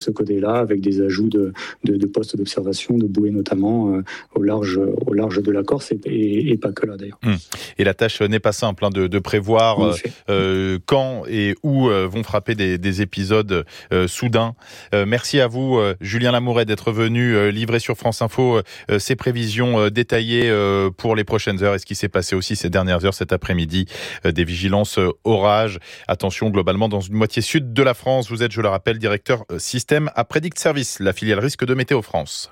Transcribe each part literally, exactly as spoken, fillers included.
ce côté-là, avec des ajouts de, de, de postes d'observation, de bouées notamment, euh, au, large, au large de la Corse, et, et, et pas que là d'ailleurs. Mmh. Et la tâche n'est pas simple hein, de, de prévoir euh, euh, quand et où euh, vont frapper des, des épisodes euh, soudains. Euh, merci à vous, euh, Julien Lamouret, d'être venu euh, livrer sur France Info euh, ces prévisions euh, détaillées euh, pour les prochaines heures et ce qui s'est passé aussi ces dernières heures cet après-midi. Euh, des vigilances euh, orages. Attention, globalement, dans une moitié sud de la France. Vous êtes, je le rappelle, directeur euh, système à Predict Service, la filiale risque de Météo France.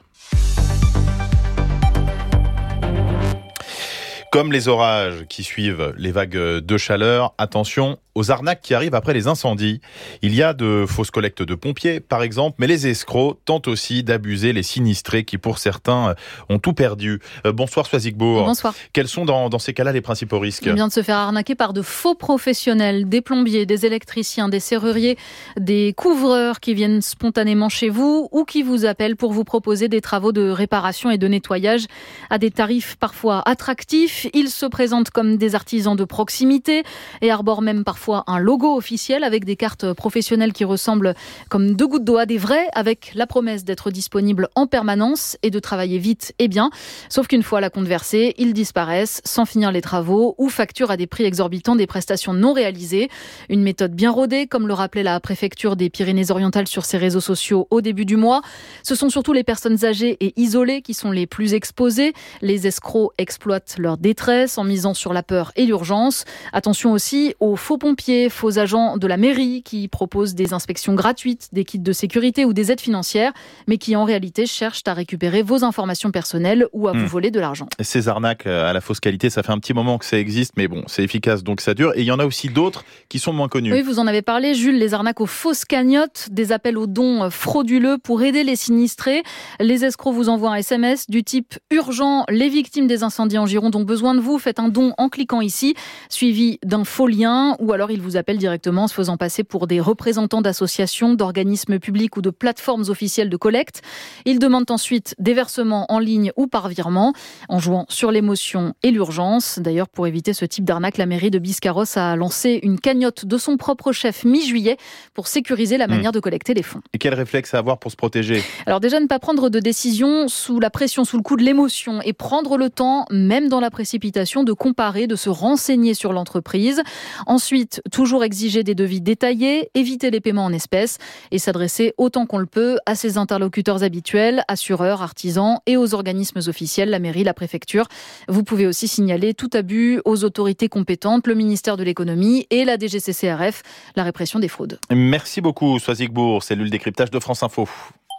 Comme les orages qui suivent les vagues de chaleur, attention aux arnaques qui arrivent après les incendies. Il y a de fausses collectes de pompiers, par exemple, mais les escrocs tentent aussi d'abuser les sinistrés qui, pour certains, ont tout perdu. Euh, bonsoir Soisigbourg. Bonsoir. Quels sont dans, dans ces cas-là les principaux risques ? On vient de se faire arnaquer par de faux professionnels, des plombiers, des électriciens, des serruriers, des couvreurs qui viennent spontanément chez vous ou qui vous appellent pour vous proposer des travaux de réparation et de nettoyage à des tarifs parfois attractifs. Ils se présentent comme des artisans de proximité et arborent même parfois un logo officiel avec des cartes professionnelles qui ressemblent comme deux gouttes d'eau à des vraies, avec la promesse d'être disponible en permanence et de travailler vite et bien. Sauf qu'une fois la compte versée, ils disparaissent sans finir les travaux ou facturent à des prix exorbitants des prestations non réalisées. Une méthode bien rodée, comme le rappelait la préfecture des Pyrénées-Orientales sur ses réseaux sociaux au début du mois. Ce sont surtout les personnes âgées et isolées qui sont les plus exposées. Les escrocs exploitent leur détresse en misant sur la peur et l'urgence. Attention aussi aux faux pompiers, faux agents de la mairie qui proposent des inspections gratuites, des kits de sécurité ou des aides financières, mais qui en réalité cherchent à récupérer vos informations personnelles ou à mmh. vous voler de l'argent. Ces arnaques à la fausse qualité, ça fait un petit moment que ça existe, mais bon, c'est efficace, donc ça dure. Et il y en a aussi d'autres qui sont moins connus. Oui, vous en avez parlé, Jules, les arnaques aux fausses cagnottes, des appels aux dons frauduleux pour aider les sinistrés. Les escrocs vous envoient un S M S du type « Urgent, les victimes des incendies en Gironde ont besoin de vous, faites un don en cliquant ici », suivi d'un faux lien, ou alors ils vous appellent directement en se faisant passer pour des représentants d'associations, d'organismes publics ou de plateformes officielles de collecte. Ils demandent ensuite des versements en ligne ou par virement, en jouant sur l'émotion et l'urgence. D'ailleurs, pour éviter ce type d'arnaque, la mairie de Biscarrosse a lancé une cagnotte de son propre chef mi-juillet pour sécuriser la manière mmh. de collecter les fonds. Et quel réflexe à avoir pour se protéger ? Alors déjà, ne pas prendre de décision sous la pression, sous le coup de l'émotion, et prendre le temps, même dans la précipitation, de comparer, de se renseigner sur l'entreprise. Ensuite, toujours exiger des devis détaillés, éviter les paiements en espèces et s'adresser autant qu'on le peut à ses interlocuteurs habituels, assureurs, artisans et aux organismes officiels, la mairie, la préfecture. Vous pouvez aussi signaler tout abus aux autorités compétentes, le ministère de l'économie et la D G C C R F, la répression des fraudes. Merci beaucoup, Soisigbourg, cellule décryptage de France Info.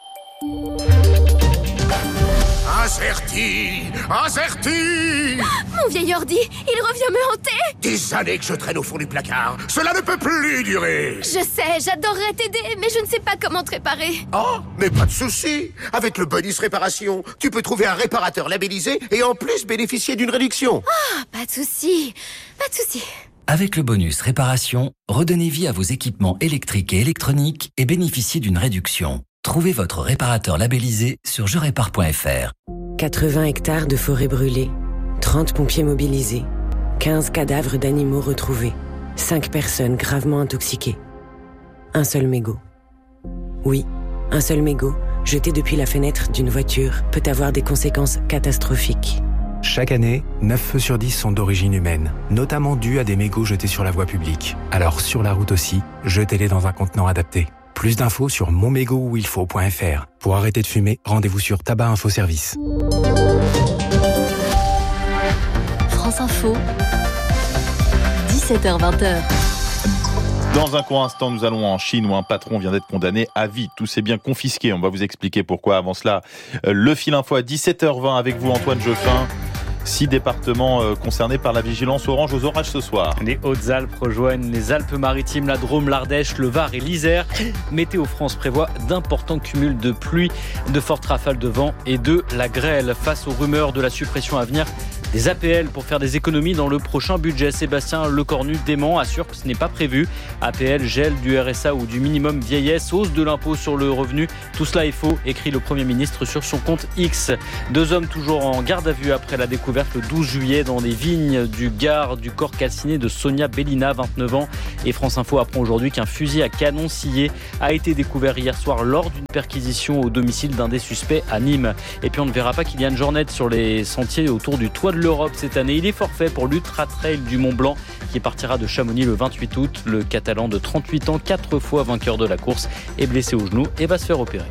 Incerti, incerti. Mon vieil ordi, il revient me hanter. Des années que je traîne au fond du placard. Cela ne peut plus durer. Je sais, j'adorerais t'aider, mais je ne sais pas comment te réparer. Oh, mais pas de souci. Avec le bonus réparation, tu peux trouver un réparateur labellisé et en plus bénéficier d'une réduction. Ah, oh, pas de souci, pas de souci. Avec le bonus réparation, redonnez vie à vos équipements électriques et électroniques et bénéficiez d'une réduction. Trouvez votre réparateur labellisé sur je répare point f r. quatre-vingts hectares de forêt brûlée, trente pompiers mobilisés, quinze cadavres d'animaux retrouvés, cinq personnes gravement intoxiquées. Un seul mégot. Oui, un seul mégot, jeté depuis la fenêtre d'une voiture, peut avoir des conséquences catastrophiques. Chaque année, neuf feux sur dix sont d'origine humaine, notamment dus à des mégots jetés sur la voie publique. Alors sur la route aussi, jetez-les dans un contenant adapté. Plus d'infos sur mon mégot où il faut point f r. Pour arrêter de fumer, rendez-vous sur Tabac Info Service. France Info, dix-sept heures vingt. Dans un court instant, nous allons en Chine où un patron vient d'être condamné à vie. Tous ses biens confisqués. On va vous expliquer pourquoi. Avant cela, le fil info à dix-sept heures vingt avec vous, Antoine Geoffrin. Six départements euh, concernés par la vigilance orange aux orages ce soir. Les Hautes-Alpes rejoignent les Alpes-Maritimes, la Drôme, l'Ardèche, le Var et l'Isère. Météo France prévoit d'importants cumuls de pluie, de fortes rafales de vent et de la grêle. Face aux rumeurs de la suppression à venir Des A P L pour faire des économies dans le prochain budget. Sébastien Lecornu dément, assure que ce n'est pas prévu. A P L, gel du R S A ou du minimum vieillesse, hausse de l'impôt sur le revenu. Tout cela est faux, écrit le Premier ministre sur son compte X. Deux hommes toujours en garde à vue après la découverte le douze juillet dans les vignes du Gard du corps calciné de Sonia Bellina, vingt-neuf ans. Et France Info apprend aujourd'hui qu'un fusil à canon scié a été découvert hier soir lors d'une perquisition au domicile d'un des suspects à Nîmes. Et puis on ne verra pas Kylian Jornet sur les sentiers autour du toit de l'Europe cette année. Il est forfait pour l'Ultra Trail du Mont Blanc qui partira de Chamonix le vingt-huit août. Le Catalan de trente-huit ans, quatre fois vainqueur de la course, est blessé au genou et va se faire opérer.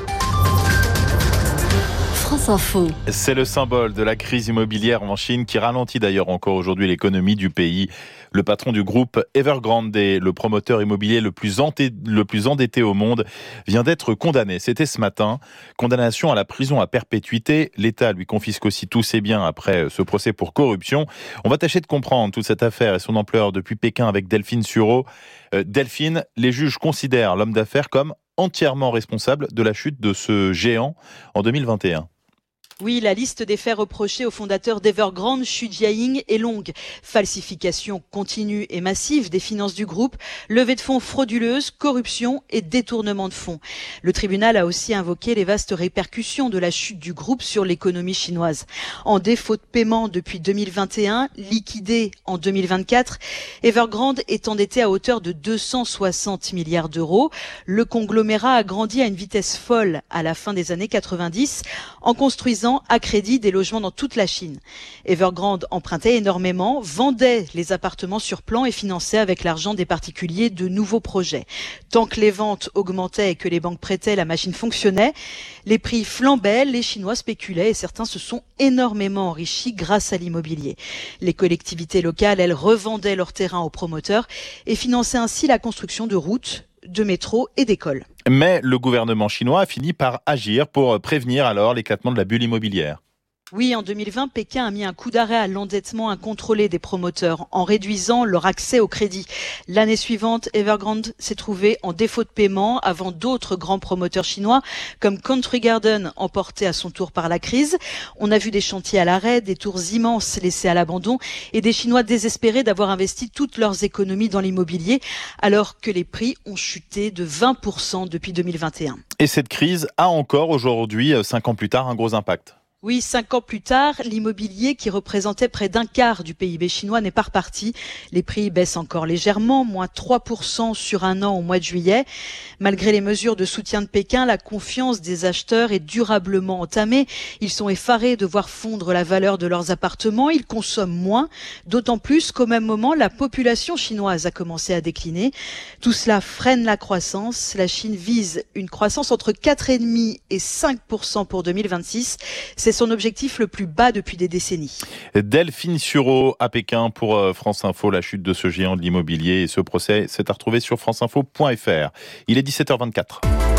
France Info. C'est le symbole de la crise immobilière en Chine qui ralentit d'ailleurs encore aujourd'hui l'économie du pays. Le patron du groupe Evergrande, le promoteur immobilier le plus, enté- le plus endetté au monde, vient d'être condamné. C'était ce matin. Condamnation à la prison à perpétuité. L'État lui confisque aussi tous ses biens après ce procès pour corruption. On va tâcher de comprendre toute cette affaire et son ampleur depuis Pékin avec Delphine Sureau. Euh, Delphine, les juges considèrent l'homme d'affaires comme entièrement responsable de la chute de ce géant en deux mille vingt et un. Oui, la liste des faits reprochés au fondateur d'Evergrande, Xu Jiaying, est longue. Falsification continue et massive des finances du groupe, levée de fonds frauduleuse, corruption et détournement de fonds. Le tribunal a aussi invoqué les vastes répercussions de la chute du groupe sur l'économie chinoise. En défaut de paiement depuis deux mille vingt et un, liquidé en deux mille vingt-quatre, Evergrande est endetté à hauteur de deux cent soixante milliards d'euros. Le conglomérat a grandi à une vitesse folle à la fin des années quatre-vingt-dix en construisant à crédit des logements dans toute la Chine. Evergrande empruntait énormément, vendait les appartements sur plan et finançait avec l'argent des particuliers de nouveaux projets. Tant que les ventes augmentaient et que les banques prêtaient, la machine fonctionnait. Les prix flambaient, les Chinois spéculaient et certains se sont énormément enrichis grâce à l'immobilier. Les collectivités locales, elles, revendaient leurs terrains aux promoteurs et finançaient ainsi la construction de routes, de métros et d'écoles. Mais le gouvernement chinois a fini par agir pour prévenir alors l'éclatement de la bulle immobilière. Oui, en deux mille vingt, Pékin a mis un coup d'arrêt à l'endettement incontrôlé des promoteurs en réduisant leur accès au crédit. L'année suivante, Evergrande s'est trouvé en défaut de paiement avant d'autres grands promoteurs chinois comme Country Garden, emporté à son tour par la crise. On a vu des chantiers à l'arrêt, des tours immenses laissés à l'abandon et des Chinois désespérés d'avoir investi toutes leurs économies dans l'immobilier alors que les prix ont chuté de vingt pour cent depuis deux mille vingt et un. Et cette crise a encore aujourd'hui, cinq ans plus tard, un gros impact. Oui, cinq ans plus tard, l'immobilier qui représentait près d'un quart du P I B chinois n'est pas reparti. Les prix baissent encore légèrement, moins trois pour cent sur un an au mois de juillet. Malgré les mesures de soutien de Pékin, la confiance des acheteurs est durablement entamée. Ils sont effarés de voir fondre la valeur de leurs appartements. Ils consomment moins, d'autant plus qu'au même moment, la population chinoise a commencé à décliner. Tout cela freine la croissance. La Chine vise une croissance entre quatre virgule cinq et cinq pour cent pour deux mille vingt-six. C'est son objectif le plus bas depuis des décennies. Delphine Sureau à Pékin pour France Info, la chute de ce géant de l'immobilier et ce procès, c'est à retrouver sur franceinfo point f r. Il est dix-sept heures vingt-quatre.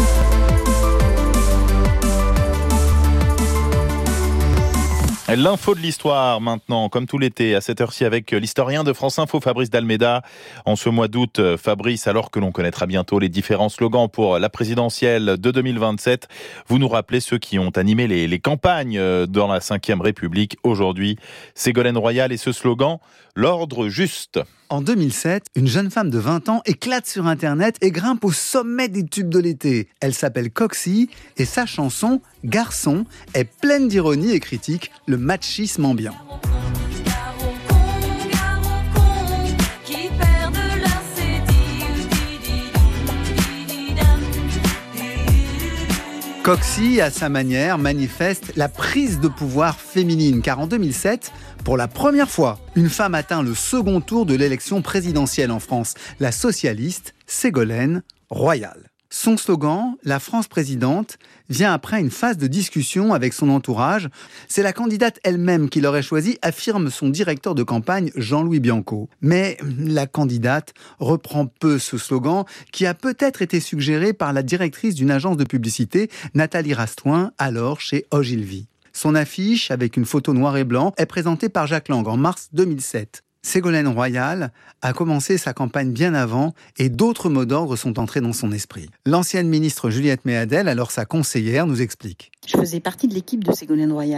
L'info de l'histoire maintenant, comme tout l'été, à cette heure-ci avec l'historien de France Info, Fabrice Dalméda. En ce mois d'août, Fabrice, alors que l'on connaîtra bientôt les différents slogans pour la présidentielle de deux mille vingt-sept, vous nous rappelez ceux qui ont animé les, les campagnes dans la cinquième République. Aujourd'hui, Ségolène Royal et ce slogan, l'ordre juste. En deux mille sept, une jeune femme de vingt ans éclate sur Internet et grimpe au sommet des tubes de l'été. Elle s'appelle Coxie et sa chanson « Garçon » est pleine d'ironie et critique le machisme ambiant. Coxie, à sa manière, manifeste la prise de pouvoir féminine, car en deux mille sept, pour la première fois, une femme atteint le second tour de l'élection présidentielle en France, la socialiste Ségolène Royal. Son slogan, la France présidente, vient après une phase de discussion avec son entourage. C'est la candidate elle-même qui l'aurait choisie, affirme son directeur de campagne Jean-Louis Bianco. Mais la candidate reprend peu ce slogan qui a peut-être été suggéré par la directrice d'une agence de publicité, Nathalie Rastoin, alors chez Ogilvy. Son affiche, avec une photo noir et blanc, est présentée par Jacques Lang en mars deux mille sept. Ségolène Royal a commencé sa campagne bien avant et d'autres mots d'ordre sont entrés dans son esprit. L'ancienne ministre Juliette Méadel, alors sa conseillère, nous explique. Je faisais partie de l'équipe de Ségolène Royal.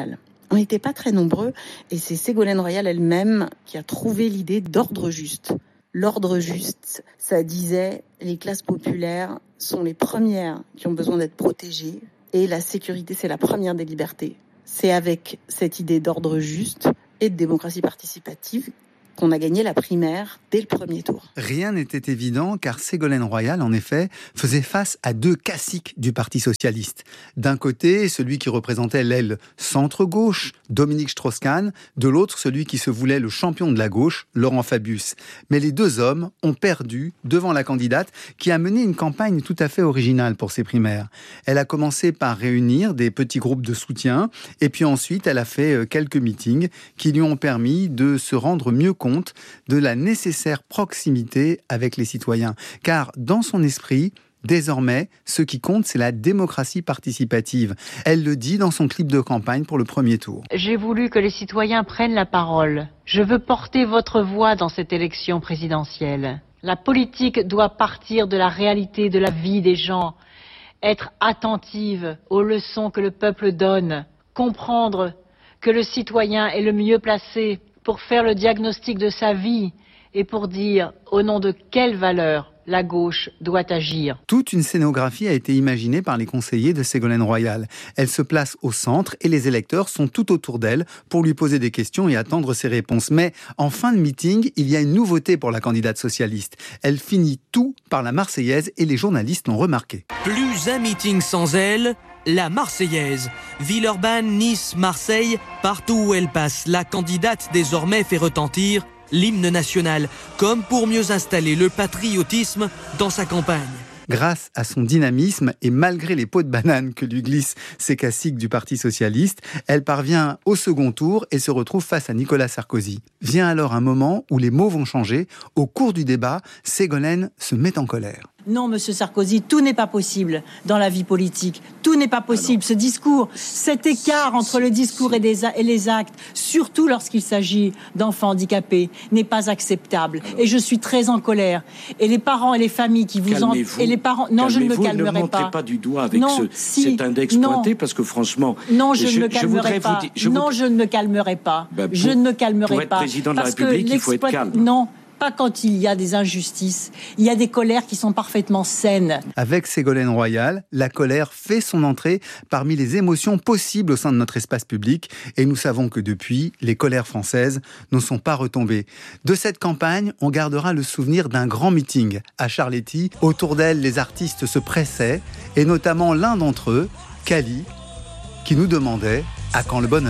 On n'était pas très nombreux et c'est Ségolène Royal elle-même qui a trouvé l'idée d'ordre juste. L'ordre juste, ça disait les classes populaires sont les premières qui ont besoin d'être protégées et la sécurité, c'est la première des libertés. C'est avec cette idée d'ordre juste et de démocratie participative qu'on a gagné la primaire dès le premier tour. Rien n'était évident car Ségolène Royal, en effet, faisait face à deux caciques du Parti socialiste. D'un côté, celui qui représentait l'aile centre-gauche, Dominique Strauss-Kahn, de l'autre, celui qui se voulait le champion de la gauche, Laurent Fabius. Mais les deux hommes ont perdu devant la candidate qui a mené une campagne tout à fait originale pour ses primaires. Elle a commencé par réunir des petits groupes de soutien et puis ensuite elle a fait quelques meetings qui lui ont permis de se rendre mieux compte de la nécessaire proximité avec les citoyens. Car dans son esprit, désormais, ce qui compte, c'est la démocratie participative. Elle le dit dans son clip de campagne pour le premier tour. J'ai voulu que les citoyens prennent la parole. Je veux porter votre voix dans cette élection présidentielle. La politique doit partir de la réalité de la vie des gens, être attentive aux leçons que le peuple donne, comprendre que le citoyen est le mieux placé pour faire le diagnostic de sa vie et pour dire au nom de quelles valeurs la gauche doit agir. Toute une scénographie a été imaginée par les conseillers de Ségolène Royal. Elle se place au centre et les électeurs sont tout autour d'elle pour lui poser des questions et attendre ses réponses. Mais en fin de meeting, il y a une nouveauté pour la candidate socialiste. Elle finit tout par la Marseillaise et les journalistes l'ont remarqué. Plus un meeting sans elle, la Marseillaise. Villeurbanne, Nice, Marseille, partout où elle passe, la candidate désormais fait retentir l'hymne national, comme pour mieux installer le patriotisme dans sa campagne. Grâce à son dynamisme et malgré les pots de banane que lui glissent ces caciques du Parti socialiste, elle parvient au second tour et se retrouve face à Nicolas Sarkozy. Vient alors un moment où les mots vont changer. Au cours du débat, Ségolène se met en colère. Non, monsieur Sarkozy, tout n'est pas possible dans la vie politique. Tout n'est pas possible. Ce discours, cet écart entre le discours et, des, et les actes, surtout lorsqu'il s'agit d'enfants handicapés, n'est pas acceptable. Alors, et je suis très en colère. Et les parents et les familles qui vous en... Et les parents... Non, je ne me calmerai ne pas. Ne montrez pas du doigt avec non, ce, si, cet index non. pointé, parce que franchement... Non, je, je ne me calmerai pas. Vous, je non, vous... je ne me calmerai pas. Ben, pour, je ne me calmerai pour être pas. président de la parce République, que il faut être calme. Non. Pas quand il y a des injustices. Il y a des colères qui sont parfaitement saines. Avec Ségolène Royal, la colère fait son entrée parmi les émotions possibles au sein de notre espace public. Et nous savons que depuis, les colères françaises ne sont pas retombées. De cette campagne, on gardera le souvenir d'un grand meeting à Charletti. Autour d'elle, les artistes se pressaient, et notamment l'un d'entre eux, Kali, qui nous demandait « À quand le bonheur ?»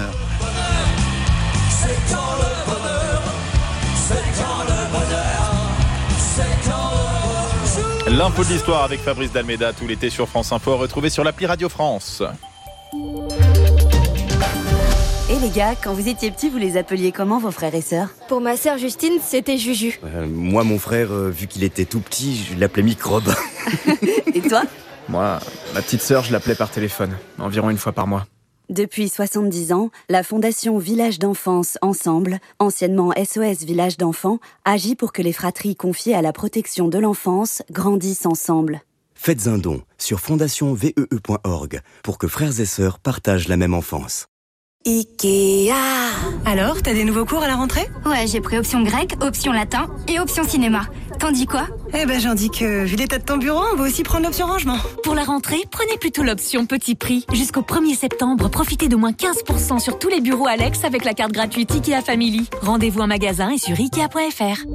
C'est quand le bonheur, c'est quand le bonheur, c'est quand le bonheur. L'info de l'histoire avec Fabrice Dalméda tout l'été sur France Info, retrouvé sur l'appli Radio France. Et les gars, quand vous étiez petits, vous les appeliez comment vos frères et sœurs ? Pour ma sœur Justine, c'était Juju. Euh, moi, mon frère, euh, vu qu'il était tout petit, je l'appelais Microbe. Et toi ? Moi, ma petite sœur, je l'appelais par téléphone, environ une fois par mois. Depuis soixante-dix ans, la Fondation Village d'Enfance Ensemble, anciennement S O S Village d'Enfants, agit pour que les fratries confiées à la protection de l'enfance grandissent ensemble. Faites un don sur fondation V E E point org pour que frères et sœurs partagent la même enfance. Ikea. Alors, t'as des nouveaux cours à la rentrée ? Ouais, j'ai pris option grec, option latin et option cinéma. T'en dis quoi ? Eh ben, j'en dis que, vu l'état de ton bureau, on va aussi prendre l'option rangement. Pour la rentrée, prenez plutôt l'option petit prix. Jusqu'au premier septembre, profitez d'au moins quinze pour cent sur tous les bureaux Alex avec la carte gratuite Ikea Family. Rendez-vous en magasin et sur ikea point f r.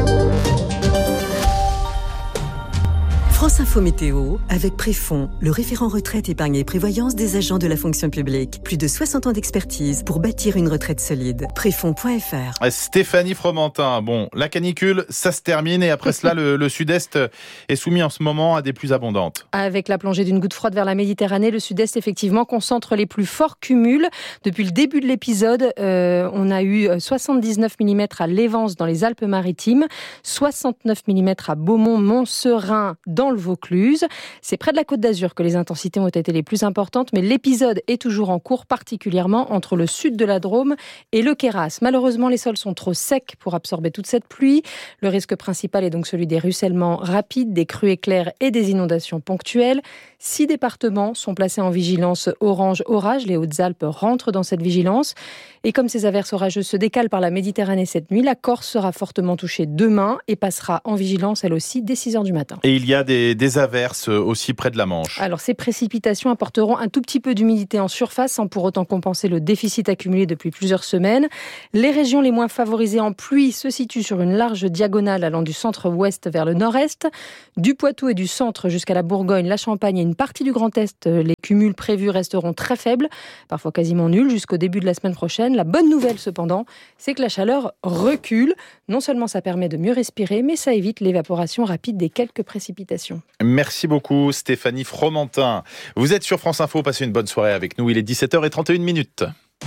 France Info Météo, avec Préfond, le référent retraite, épargne et prévoyance des agents de la fonction publique. Plus de soixante ans d'expertise pour bâtir une retraite solide. Préfond point f r. Stéphanie Fromentin, bon, la canicule, ça se termine et après cela, le, le sud-est est soumis en ce moment à des pluies abondantes. Avec la plongée d'une goutte froide vers la Méditerranée, le sud-est, effectivement, concentre les plus forts cumuls. Depuis le début de l'épisode, euh, on a eu soixante-dix-neuf millimètres à Lévence dans les Alpes-Maritimes, soixante-neuf millimètres à Beaumont, Montserein, dans le Vaucluse. C'est près de la Côte d'Azur que les intensités ont été les plus importantes, mais l'épisode est toujours en cours, particulièrement entre le sud de la Drôme et le Queyras. Malheureusement, les sols sont trop secs pour absorber toute cette pluie. Le risque principal est donc celui des ruissellements rapides, des crues éclairs et des inondations ponctuelles. Six départements sont placés en vigilance orange orage. Les Hautes-Alpes rentrent dans cette vigilance. Et comme ces averses orageuses se décalent par la Méditerranée cette nuit, la Corse sera fortement touchée demain et passera en vigilance elle aussi dès six heures du matin. Et il y a des, des averses aussi près de la Manche. Alors ces précipitations apporteront un tout petit peu d'humidité en surface sans pour autant compenser le déficit accumulé depuis plusieurs semaines. Les régions les moins favorisées en pluie se situent sur une large diagonale allant du centre-ouest vers le nord-est. Du Poitou et du centre jusqu'à la Bourgogne, la Champagne et une partie du Grand Est, les cumuls prévus resteront très faibles, parfois quasiment nuls jusqu'au début de la semaine prochaine. La bonne nouvelle cependant, c'est que la chaleur recule. Non seulement ça permet de mieux respirer, mais ça évite l'évaporation rapide des quelques précipitations. Merci beaucoup Stéphanie Fromentin. Vous êtes sur France Info, passez une bonne soirée avec nous. Il est dix-sept heures trente et une minutes.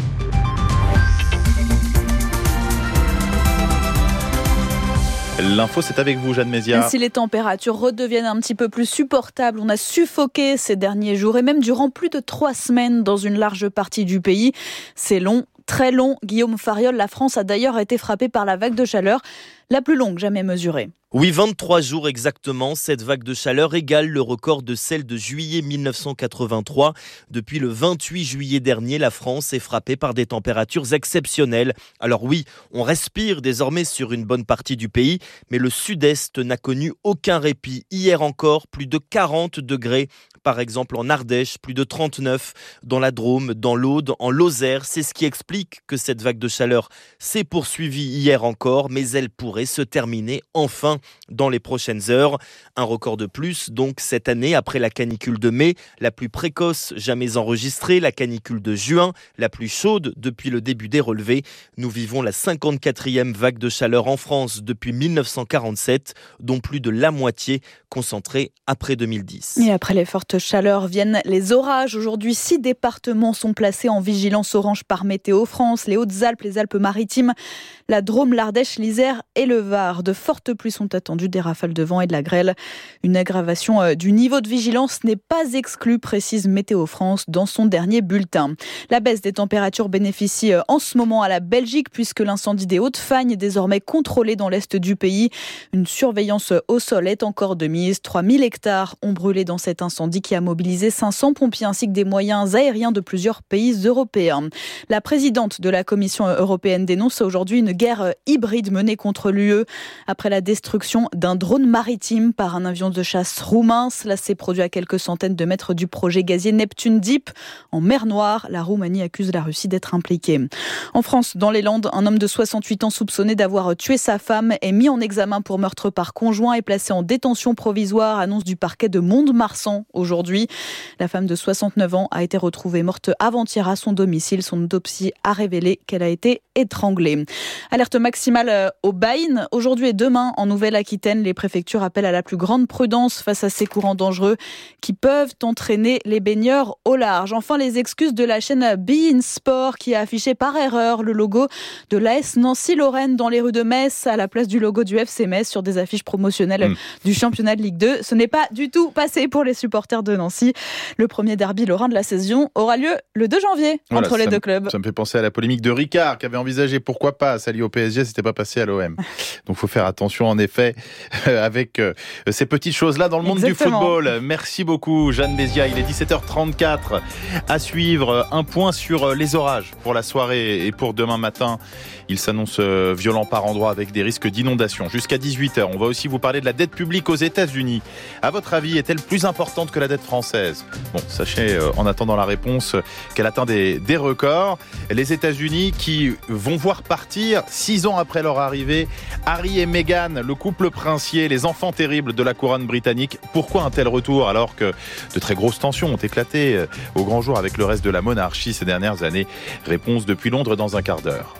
L'info, c'est avec vous, Jeanne Mézia. Si les températures redeviennent un petit peu plus supportables, on a suffoqué ces derniers jours et même durant plus de trois semaines dans une large partie du pays. C'est long, très long. Guillaume Fariol, la France a d'ailleurs été frappée par la vague de chaleur la plus longue jamais mesurée. Oui, vingt-trois jours exactement, cette vague de chaleur égale le record de celle de juillet mille neuf cent quatre-vingt-trois. Depuis le vingt-huit juillet dernier, la France est frappée par des températures exceptionnelles. Alors oui, on respire désormais sur une bonne partie du pays, mais le sud-est n'a connu aucun répit. Hier encore, plus de quarante degrés. Par exemple en Ardèche, plus de trente-neuf. Dans la Drôme, dans l'Aude, en Lozère. C'est ce qui explique que cette vague de chaleur s'est poursuivie hier encore, mais elle pourrait se terminer enfin dans les prochaines heures. Un record de plus, donc, cette année, après la canicule de mai, la plus précoce jamais enregistrée, la canicule de juin, la plus chaude depuis le début des relevés. Nous vivons la cinquante-quatrième vague de chaleur en France depuis mille neuf cent quarante-sept, dont plus de la moitié concentrée après deux mille dix. Et après les fortes chaleurs viennent les orages. Aujourd'hui, six départements sont placés en vigilance orange par Météo France, les Hautes-Alpes, les Alpes-Maritimes, la Drôme, l'Ardèche, l'Isère et le Var. De fortes pluies sont attendues, des rafales de vent et de la grêle. Une aggravation du niveau de vigilance n'est pas exclue, précise Météo France dans son dernier bulletin. La baisse des températures bénéficie en ce moment à la Belgique puisque l'incendie des Hautes-Fagnes est désormais contrôlé dans l'est du pays. Une surveillance au sol est encore de mise. trois mille hectares ont brûlé dans cet incendie qui a mobilisé cinq cents pompiers ainsi que des moyens aériens de plusieurs pays européens. La présidente de la Commission européenne dénonce aujourd'hui une guerre hybride menée contre l'U E après la destruction d'un drone maritime par un avion de chasse roumain. Cela s'est produit à quelques centaines de mètres du projet gazier Neptune Deep en mer Noire. La Roumanie accuse la Russie d'être impliquée. En France, dans les Landes, un homme de soixante-huit ans soupçonné d'avoir tué sa femme est mis en examen pour meurtre par conjoint et placé en détention provisoire, annonce du parquet de Mont-de-Marsan aujourd'hui. La femme de soixante-neuf ans a été retrouvée morte avant-hier à son domicile. Son autopsie a révélé qu'elle a été étranglée. Alerte maximale au Baïne. Aujourd'hui et demain, en Nouvelle-Aquitaine, les préfectures appellent à la plus grande prudence face à ces courants dangereux qui peuvent entraîner les baigneurs au large. Enfin, les excuses de la chaîne beIN Sport qui a affiché par erreur le logo de l'A S Nancy-Lorraine dans les rues de Metz à la place du logo du F C Metz sur des affiches promotionnelles mmh. du championnat de Ligue deux. Ce n'est pas du tout passé pour les supporters de Nancy. Le premier derby lorrain de la saison aura lieu le deux janvier voilà, entre les deux me, clubs. Ça me fait penser à la polémique de Ricard qui avait envisagé pourquoi pas s'allier au P S G, c'était pas passé à l'O M. Donc il faut faire attention en effet avec euh, ces petites choses-là dans le monde Exactement. du football. Merci beaucoup Jeanne Mézia. Il est dix-sept heures trente-quatre. À suivre, un point sur les orages pour la soirée et pour demain matin. Il s'annonce violent par endroits avec des risques d'inondation. Jusqu'à dix-huit heures, on va aussi vous parler de la dette publique aux États-Unis. À votre avis, est-elle plus importante que la dette française ? Bon, sachez en attendant la réponse qu'elle atteint des, des records. Les États-Unis qui vont voir partir, six ans après leur arrivée, Harry et Meghan, le couple princier, les enfants terribles de la couronne britannique. Pourquoi un tel retour alors que de très grosses tensions ont éclaté au grand jour avec le reste de la monarchie ces dernières années ? Réponse depuis Londres dans un quart d'heure.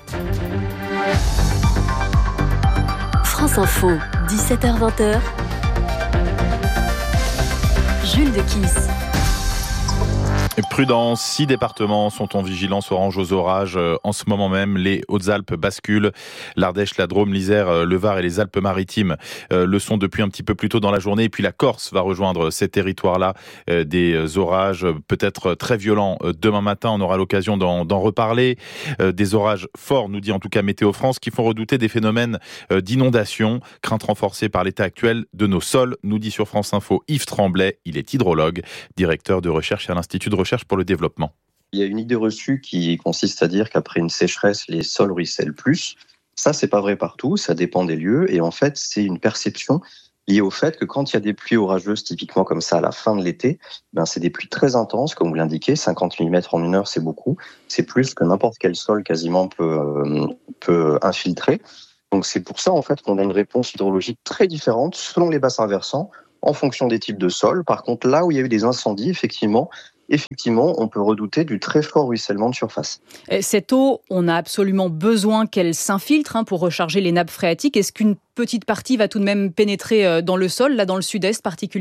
France Info, dix-sept heures vingt. Jules de Kiss. Prudence, six départements sont en vigilance orange aux orages. En ce moment même, les Hautes-Alpes basculent. L'Ardèche, la Drôme, l'Isère, le Var et les Alpes-Maritimes le sont depuis un petit peu plus tôt dans la journée. Et puis la Corse va rejoindre ces territoires-là. Des orages peut-être très violents demain matin. On aura l'occasion d'en, d'en reparler. Des orages forts, nous dit en tout cas Météo France, qui font redouter des phénomènes d'inondation. Crainte renforcée par l'état actuel de nos sols, nous dit sur France Info Yves Tremblay. Il est hydrologue, directeur de recherche à l'Institut de recherche pour le développement. Il y a une idée reçue qui consiste à dire qu'après une sécheresse, les sols ruissellent plus. Ça, c'est pas vrai partout, ça dépend des lieux. Et en fait, c'est une perception liée au fait que quand il y a des pluies orageuses, typiquement comme ça à la fin de l'été, ben c'est des pluies très intenses, comme vous l'indiquez, cinquante millimètres en une heure, c'est beaucoup. C'est plus que n'importe quel sol quasiment peut, euh, peut infiltrer. Donc c'est pour ça en fait qu'on a une réponse hydrologique très différente selon les bassins versants, en fonction des types de sols. Par contre, là où il y a eu des incendies, effectivement, effectivement, on peut redouter du très fort ruissellement de surface. Cette eau, on a absolument besoin qu'elle s'infiltre hein, pour recharger les nappes phréatiques. Est-ce qu'une petite partie va tout de même pénétrer dans le sol, là dans le sud-est particulièrement ?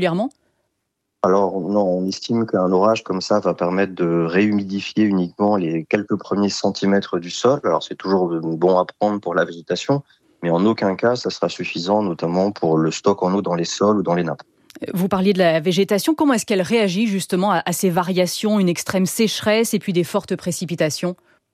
Alors non, on estime qu'un orage comme ça va permettre de réhumidifier uniquement les quelques premiers centimètres du sol. Alors c'est toujours bon à prendre pour la végétation, mais en aucun cas ça sera suffisant, notamment pour le stock en eau dans les sols ou dans les nappes. Vous parliez de la végétation, comment est-ce qu'elle réagit justement à ces variations, une extrême sécheresse et puis des fortes précipitations ?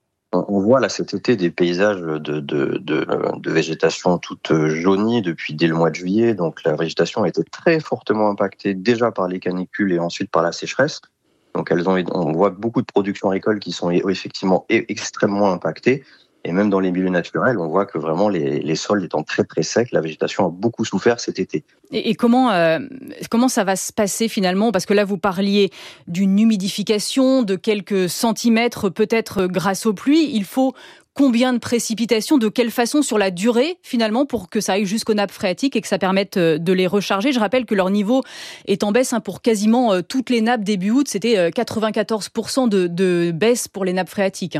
On voit là cet été des paysages de, de, de, de végétation toute jaunie depuis dès le mois de juillet. Donc la végétation a été très fortement impactée déjà par les canicules et ensuite par la sécheresse. Donc elles ont, on voit beaucoup de productions agricoles qui sont effectivement extrêmement impactées. Et même dans les milieux naturels, on voit que vraiment les, les sols étant très très secs, la végétation a beaucoup souffert cet été. Et, et comment, euh, comment ça va se passer finalement ? Parce que là, vous parliez d'une humidification de quelques centimètres, peut-être grâce aux pluies. Il faut combien de précipitations ? De quelle façon sur la durée finalement pour que ça aille jusqu'aux nappes phréatiques et que ça permette de les recharger ? Je rappelle que leur niveau est en baisse hein, pour quasiment toutes les nappes début août. C'était quatre-vingt-quatorze pour cent de, de baisse pour les nappes phréatiques.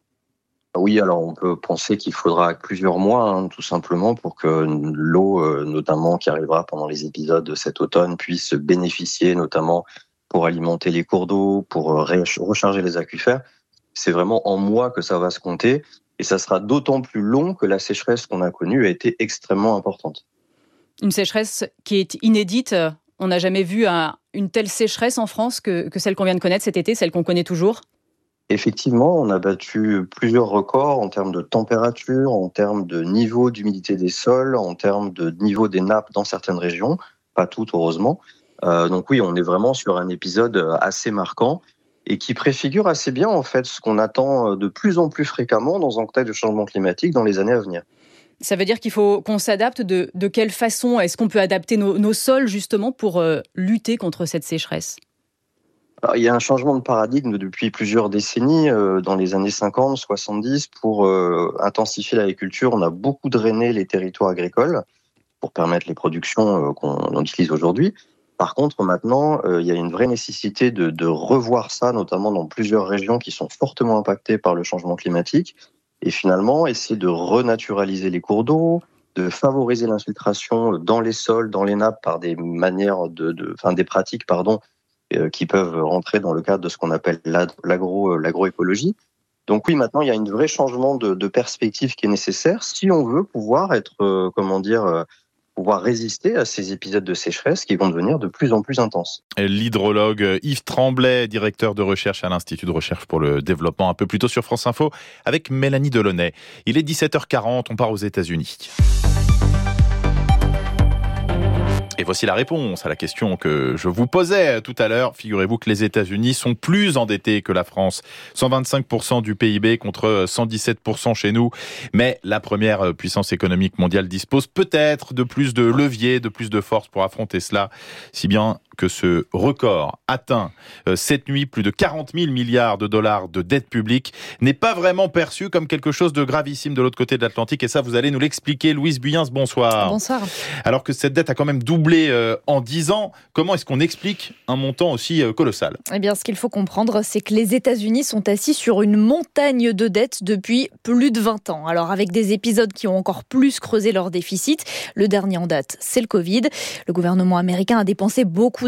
Oui, alors on peut penser qu'il faudra plusieurs mois, hein, tout simplement, pour que l'eau, euh, notamment qui arrivera pendant les épisodes de cet automne, puisse bénéficier, notamment pour alimenter les cours d'eau, pour euh, recharger les aquifères. C'est vraiment en mois que ça va se compter, et ça sera d'autant plus long que la sécheresse qu'on a connue a été extrêmement importante. Une sécheresse qui est inédite. On n'a jamais vu un, une telle sécheresse en France que, que celle qu'on vient de connaître cet été, celle qu'on connaît toujours. Effectivement, on a battu plusieurs records en termes de température, en termes de niveau d'humidité des sols, en termes de niveau des nappes dans certaines régions, pas toutes heureusement. Euh, donc oui, on est vraiment sur un épisode assez marquant et qui préfigure assez bien en fait ce qu'on attend de plus en plus fréquemment dans un contexte de changement climatique dans les années à venir. Ça veut dire qu'il faut qu'on s'adapte. De, de quelle façon est-ce qu'on peut adapter nos, nos sols justement pour euh, lutter contre cette sécheresse ? Alors, il y a un changement de paradigme depuis plusieurs décennies. Euh, dans les années cinquante, soixante-dix, pour euh, intensifier l'agriculture, on a beaucoup drainé les territoires agricoles pour permettre les productions euh, qu'on on utilise aujourd'hui. Par contre, maintenant, euh, il y a une vraie nécessité de, de revoir ça, notamment dans plusieurs régions qui sont fortement impactées par le changement climatique. Et finalement, essayer de renaturaliser les cours d'eau, de favoriser l'infiltration dans les sols, dans les nappes par des manières de, de enfin des pratiques, pardon, qui peuvent rentrer dans le cadre de ce qu'on appelle l'agro, l'agroécologie. Donc oui, maintenant, il y a un vrai changement de, de perspective qui est nécessaire si on veut pouvoir être, euh, comment dire, euh, pouvoir résister à ces épisodes de sécheresse qui vont devenir de plus en plus intenses. L'hydrologue Yves Tremblay, directeur de recherche à l'Institut de recherche pour le développement, un peu plus tôt sur France Info, avec Mélanie Delaunay. Il est dix-sept heures quarante, on part aux États-Unis. Et voici la réponse à la question que je vous posais tout à l'heure. Figurez-vous que les États-Unis sont plus endettés que la France. cent vingt-cinq pour cent du P I B contre cent dix-sept pour cent chez nous. Mais la première puissance économique mondiale dispose peut-être de plus de leviers, de plus de force pour affronter cela. Si bien que ce record atteint cette nuit plus de quarante mille milliards de dollars de dette publique n'est pas vraiment perçu comme quelque chose de gravissime de l'autre côté de l'Atlantique. Et ça, vous allez nous l'expliquer. Louise Buyens, bonsoir. Bonsoir. Alors que cette dette a quand même doublé en dix ans, comment est-ce qu'on explique un montant aussi colossal ? Eh bien, ce qu'il faut comprendre, c'est que les États-Unis sont assis sur une montagne de dettes depuis plus de vingt ans. Alors, avec des épisodes qui ont encore plus creusé leur déficit, le dernier en date, c'est le Covid. Le gouvernement américain a dépensé beaucoup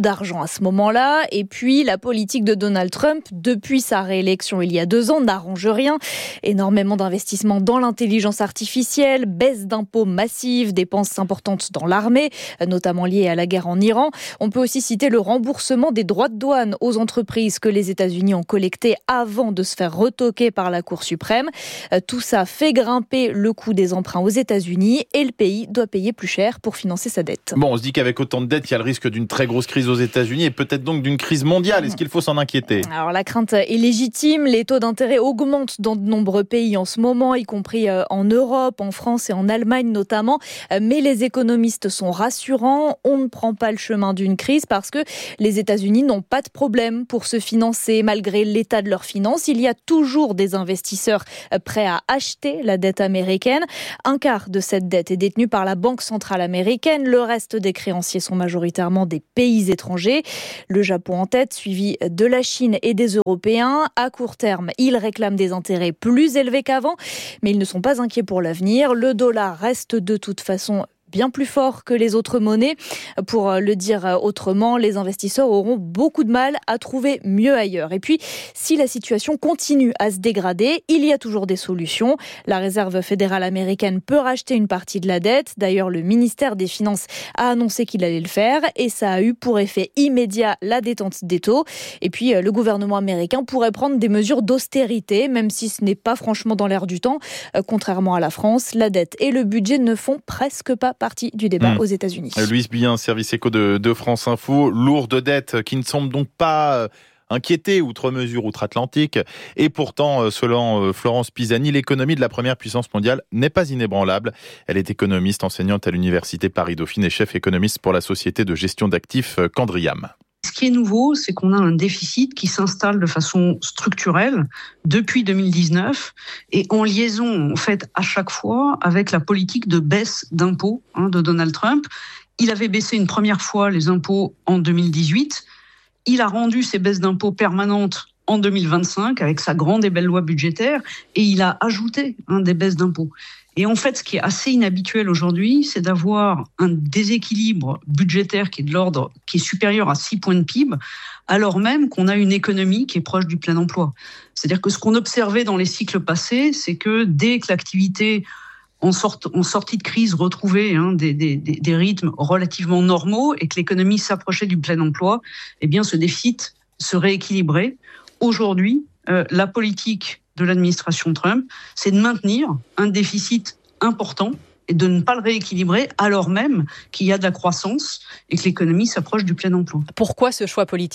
d'argent à ce moment-là. Et puis, la politique de Donald Trump, depuis sa réélection il y a deux ans, n'arrange rien. Énormément d'investissements dans l'intelligence artificielle, baisse d'impôts massive, dépenses importantes dans l'armée, notamment liées à la guerre en Iran. On peut aussi citer le remboursement des droits de douane aux entreprises que les États-Unis ont collectés avant de se faire retoquer par la Cour suprême. Tout ça fait grimper le coût des emprunts aux États-Unis et le pays doit payer plus cher pour financer sa dette. Bon, on se dit qu'avec autant de dettes, il y a le risque d'une très grosse crise aux États-Unis et peut-être donc d'une crise mondiale. Est-ce qu'il faut s'en inquiéter ? Alors la crainte est légitime. Les taux d'intérêt augmentent dans de nombreux pays en ce moment, y compris en Europe, en France et en Allemagne notamment. Mais les économistes sont rassurants. On ne prend pas le chemin d'une crise parce que les États-Unis n'ont pas de problème pour se financer malgré l'état de leurs finances. Il y a toujours des investisseurs prêts à acheter la dette américaine. Un quart de cette dette est détenue par la Banque centrale américaine. Le reste des créanciers sont majoritairement des pays étrangers. Le Japon en tête, suivi de la Chine et des Européens. À court terme, ils réclament des intérêts plus élevés qu'avant, mais ils ne sont pas inquiets pour l'avenir. Le dollar reste de toute façon bien plus fort que les autres monnaies. Pour le dire autrement, les investisseurs auront beaucoup de mal à trouver mieux ailleurs. Et puis, si la situation continue à se dégrader, il y a toujours des solutions. La Réserve fédérale américaine peut racheter une partie de la dette. D'ailleurs, le ministère des Finances a annoncé qu'il allait le faire et ça a eu pour effet immédiat la détente des taux. Et puis, le gouvernement américain pourrait prendre des mesures d'austérité, même si ce n'est pas franchement dans l'air du temps. Contrairement à la France, la dette et le budget ne font presque pas partie du débat mmh. aux États-Unis. Louise Billien, service éco de, de France Info. Lourde dette qui ne semble donc pas inquiéter outre mesure outre-Atlantique. Et pourtant, selon Florence Pisani, l'économie de la première puissance mondiale n'est pas inébranlable. Elle est économiste, enseignante à l'université Paris-Dauphine et chef économiste pour la société de gestion d'actifs Candriam. Ce qui est nouveau, c'est qu'on a un déficit qui s'installe de façon structurelle depuis deux mille dix-neuf et en liaison, en fait, à chaque fois avec la politique de baisse d'impôts hein, de Donald Trump. Il avait baissé une première fois les impôts en deux mille dix-huit. Il a rendu ces baisses d'impôts permanentes en deux mille vingt-cinq avec sa grande et belle loi budgétaire et il a ajouté hein, des baisses d'impôts. Et en fait, ce qui est assez inhabituel aujourd'hui, c'est d'avoir un déséquilibre budgétaire qui est de l'ordre, qui est supérieur à six points de P I B, alors même qu'on a une économie qui est proche du plein emploi. C'est-à-dire que ce qu'on observait dans les cycles passés, c'est que dès que l'activité en, sorte, en sortie de crise retrouvait hein, des, des, des rythmes relativement normaux et que l'économie s'approchait du plein emploi, eh bien, ce déficit se rééquilibrait. Aujourd'hui, euh, la politique de l'administration Trump, c'est de maintenir un déficit important et de ne pas le rééquilibrer alors même qu'il y a de la croissance et que l'économie s'approche du plein emploi. Pourquoi ce choix politique ?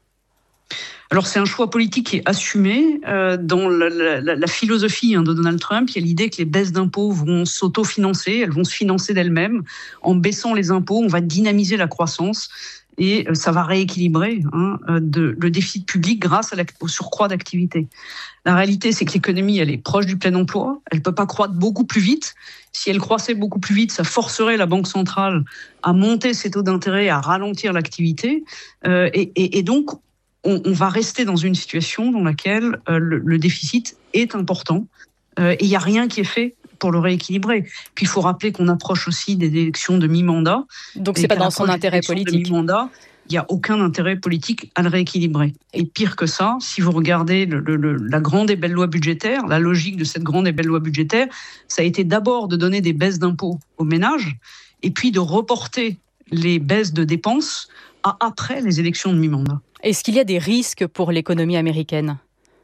Alors c'est un choix politique qui est assumé euh, dans la, la, la philosophie hein, de Donald Trump. Il y a l'idée que les baisses d'impôts vont s'autofinancer, elles vont se financer d'elles-mêmes. En baissant les impôts, on va dynamiser la croissance. Et ça va rééquilibrer hein, de, le déficit public grâce à la, au surcroît d'activité. La réalité, c'est que l'économie, elle est proche du plein emploi. Elle ne peut pas croître beaucoup plus vite. Si elle croissait beaucoup plus vite, ça forcerait la Banque centrale à monter ses taux d'intérêt, à ralentir l'activité. Euh, et, et, et donc, on, on va rester dans une situation dans laquelle euh, le, le déficit est important. Euh, et il n'y a rien qui est fait pour le rééquilibrer. Puis il faut rappeler qu'on approche aussi des élections de mi-mandat. Donc c'est pas dans son intérêt politique. De mi-mandat, il n'y a aucun intérêt politique à le rééquilibrer. Et pire que ça, si vous regardez le, le, la grande et belle loi budgétaire, la logique de cette grande et belle loi budgétaire, ça a été d'abord de donner des baisses d'impôts aux ménages et puis de reporter les baisses de dépenses à après les élections de mi-mandat. Est-ce qu'il y a des risques pour l'économie américaine ?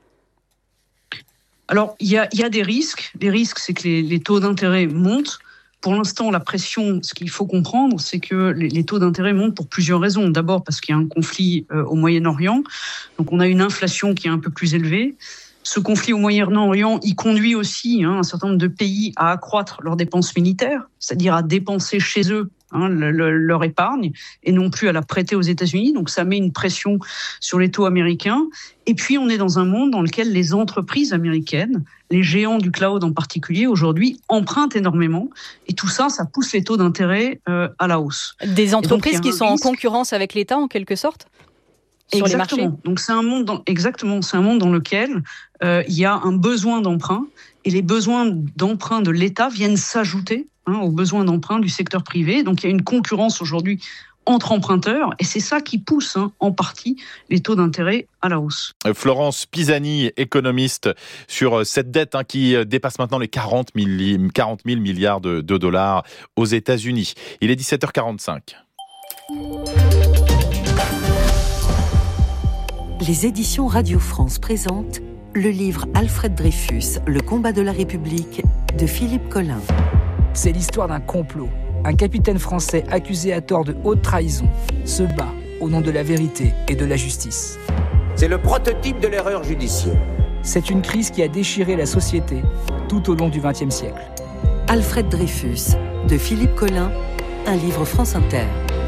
Alors, il y a, il y a des risques. Les risques, c'est que les, les taux d'intérêt montent. Pour l'instant, la pression, ce qu'il faut comprendre, c'est que les, les taux d'intérêt montent pour plusieurs raisons. D'abord, parce qu'il y a un conflit euh, au Moyen-Orient. Donc, on a une inflation qui est un peu plus élevée. Ce conflit au Moyen-Orient, il conduit aussi hein, un certain nombre de pays à accroître leurs dépenses militaires, c'est-à-dire à dépenser chez eux Hein, le, le, leur épargne et non plus à la prêter aux États-Unis. Donc ça met une pression sur les taux américains. Et puis on est dans un monde dans lequel les entreprises américaines, les géants du cloud en particulier, aujourd'hui empruntent énormément. Et tout ça, ça pousse les taux d'intérêt euh, à la hausse. Des entreprises donc, qui sont risque. en concurrence avec l'État en quelque sorte sur Exactement. les marchés. Donc c'est un monde dans, exactement, c'est un monde dans lequel euh, il y a un besoin d'emprunt et les besoins d'emprunt de l'État viennent s'ajouter hein, aux besoins d'emprunt du secteur privé. Donc il y a une concurrence aujourd'hui entre emprunteurs, et c'est ça qui pousse hein, en partie les taux d'intérêt à la hausse. Florence Pisani, économiste, sur cette dette hein, qui dépasse maintenant les quarante mille milliards de, de dollars aux États-Unis. Il est dix-sept heures quarante-cinq. Les éditions Radio France présentent le livre Alfred Dreyfus, Le combat de la République de Philippe Collin. C'est l'histoire d'un complot. Un capitaine français accusé à tort de haute trahison se bat au nom de la vérité et de la justice. C'est le prototype de l'erreur judiciaire. C'est une crise qui a déchiré la société tout au long du vingtième siècle. Alfred Dreyfus de Philippe Collin, un livre France Inter.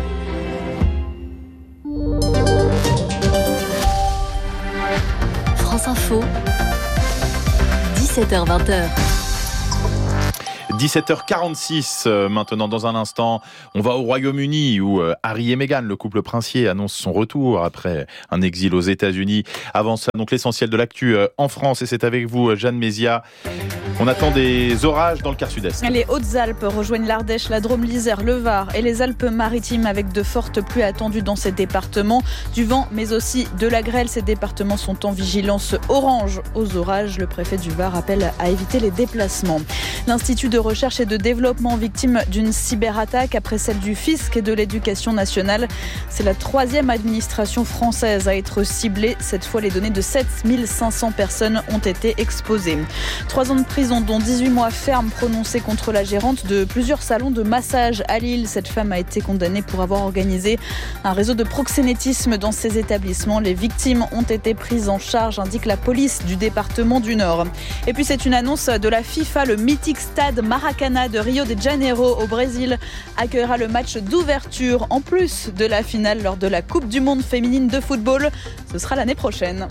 France Info, dix-sept heures vingt. dix-sept heures quarante-six euh, maintenant, dans un instant, on va au Royaume-Uni où euh, Harry et Meghan, le couple princier, annonce son retour après un exil aux États-Unis. Avant ça, donc l'essentiel de l'actu euh, en France, et c'est avec vous, Jeanne Mézia. On attend des orages dans le quart sud-est. Les Hautes-Alpes rejoignent l'Ardèche, la Drôme, l'Isère, le Var et les Alpes-Maritimes avec de fortes pluies attendues dans ces départements. Du vent, mais aussi de la grêle. Ces départements sont en vigilance orange aux orages. Le préfet du Var appelle à éviter les déplacements. L'Institut de recherche et de développement victime d'une cyberattaque après celle du fisc et de l'éducation nationale. C'est la troisième administration française à être ciblée. Cette fois, les données de sept mille cinq cents personnes ont été exposées. Trois ans de prison, dont dix-huit mois ferme prononcés contre la gérante de plusieurs salons de massage à Lille. Cette femme a été condamnée pour avoir organisé un réseau de proxénétisme dans ces établissements. Les victimes ont été prises en charge, indique la police du département du Nord. Et puis c'est une annonce de la FIFA. Le mythique stade Maracana de Rio de Janeiro au Brésil accueillera le match d'ouverture en plus de la finale lors de la Coupe du Monde féminine de football. Ce sera l'année prochaine.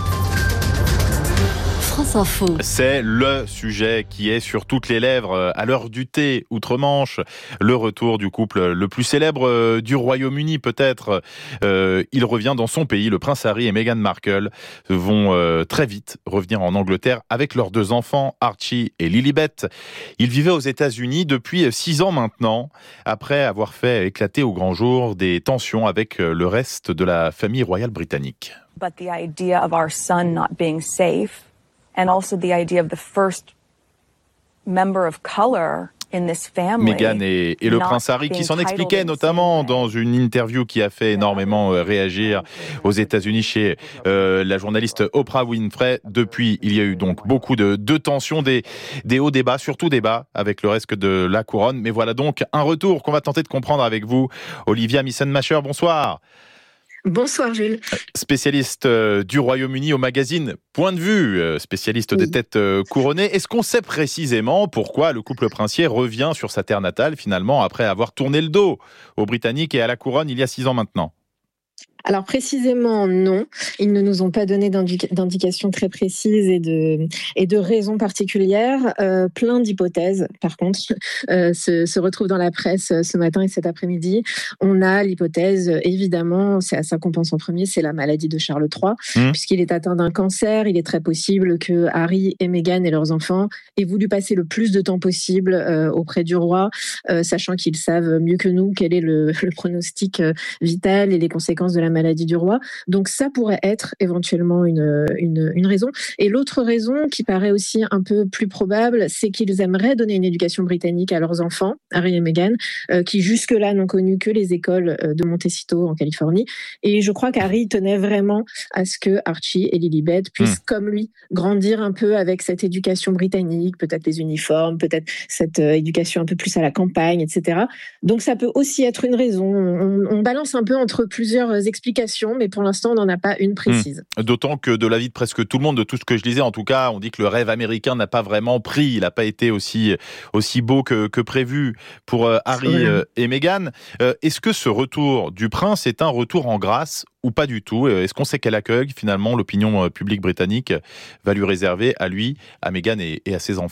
France Info. C'est le sujet qui est sur toutes les lèvres à l'heure du thé outre-Manche. Le retour du couple le plus célèbre du Royaume-Uni peut-être. Euh, il revient dans son pays. Le prince Harry et Meghan Markle vont euh, très vite revenir en Angleterre avec leurs deux enfants, Archie et Lilibet. Ils vivaient aux États-Unis depuis six ans maintenant, après avoir fait éclater au grand jour des tensions avec le reste de la famille royale britannique. But the idea of our son not being safe, and also the idea of the first member of color in this family. Meghan et, et le prince Harry qui s'en expliquaient notamment dans une interview qui a fait énormément euh, réagir aux États-Unis chez euh, la journaliste Oprah Winfrey. Depuis, il y a eu donc beaucoup de, de tensions, des, des hauts débats, surtout débats avec le reste de la couronne. Mais voilà donc un retour qu'on va tenter de comprendre avec vous. Olivia Missenmacher, bonsoir. Bonsoir Jules. Spécialiste du Royaume-Uni au magazine Point de Vue, spécialiste oui. des têtes couronnées. Est-ce qu'on sait précisément pourquoi le couple princier revient sur sa terre natale finalement après avoir tourné le dos aux Britanniques et à la couronne il y a six ans maintenant ? Alors précisément non, ils ne nous ont pas donné d'indica- d'indications très précises et de, et de raisons particulières. Euh, plein d'hypothèses par contre euh, se, se retrouvent dans la presse ce matin et cet après-midi. On a l'hypothèse évidemment, c'est à ça qu'on pense en premier, c'est la maladie de Charles trois, mmh. puisqu'il est atteint d'un cancer. Il est très possible que Harry et Meghan et leurs enfants aient voulu passer le plus de temps possible euh, auprès du roi, euh, sachant qu'ils savent mieux que nous quel est le, le pronostic euh, vital et les conséquences de la maladie du roi. Donc ça pourrait être éventuellement une, une, une raison. Et l'autre raison qui paraît aussi un peu plus probable, c'est qu'ils aimeraient donner une éducation britannique à leurs enfants, Harry et Meghan, euh, qui jusque-là n'ont connu que les écoles de Montecito en Californie. Et je crois qu'Harry tenait vraiment à ce que Archie et Lilibet puissent, mmh. comme lui, grandir un peu avec cette éducation britannique, peut-être les uniformes, peut-être cette euh, éducation un peu plus à la campagne, et cetera. Donc ça peut aussi être une raison. On, on balance un peu entre plusieurs explications, mais pour l'instant, on n'en a pas une précise. Mmh. D'autant que de l'avis de presque tout le monde, de tout ce que je lisais, en tout cas, on dit que le rêve américain n'a pas vraiment pris. Il n'a pas été aussi, aussi beau que, que prévu pour euh, Harry euh, et Meghan. Euh, est-ce que ce retour du prince est un retour en grâce ou pas du tout ? Est-ce qu'on sait quel accueil, finalement, l'opinion publique britannique va lui réserver à lui, à Meghan et, et à ses enfants ?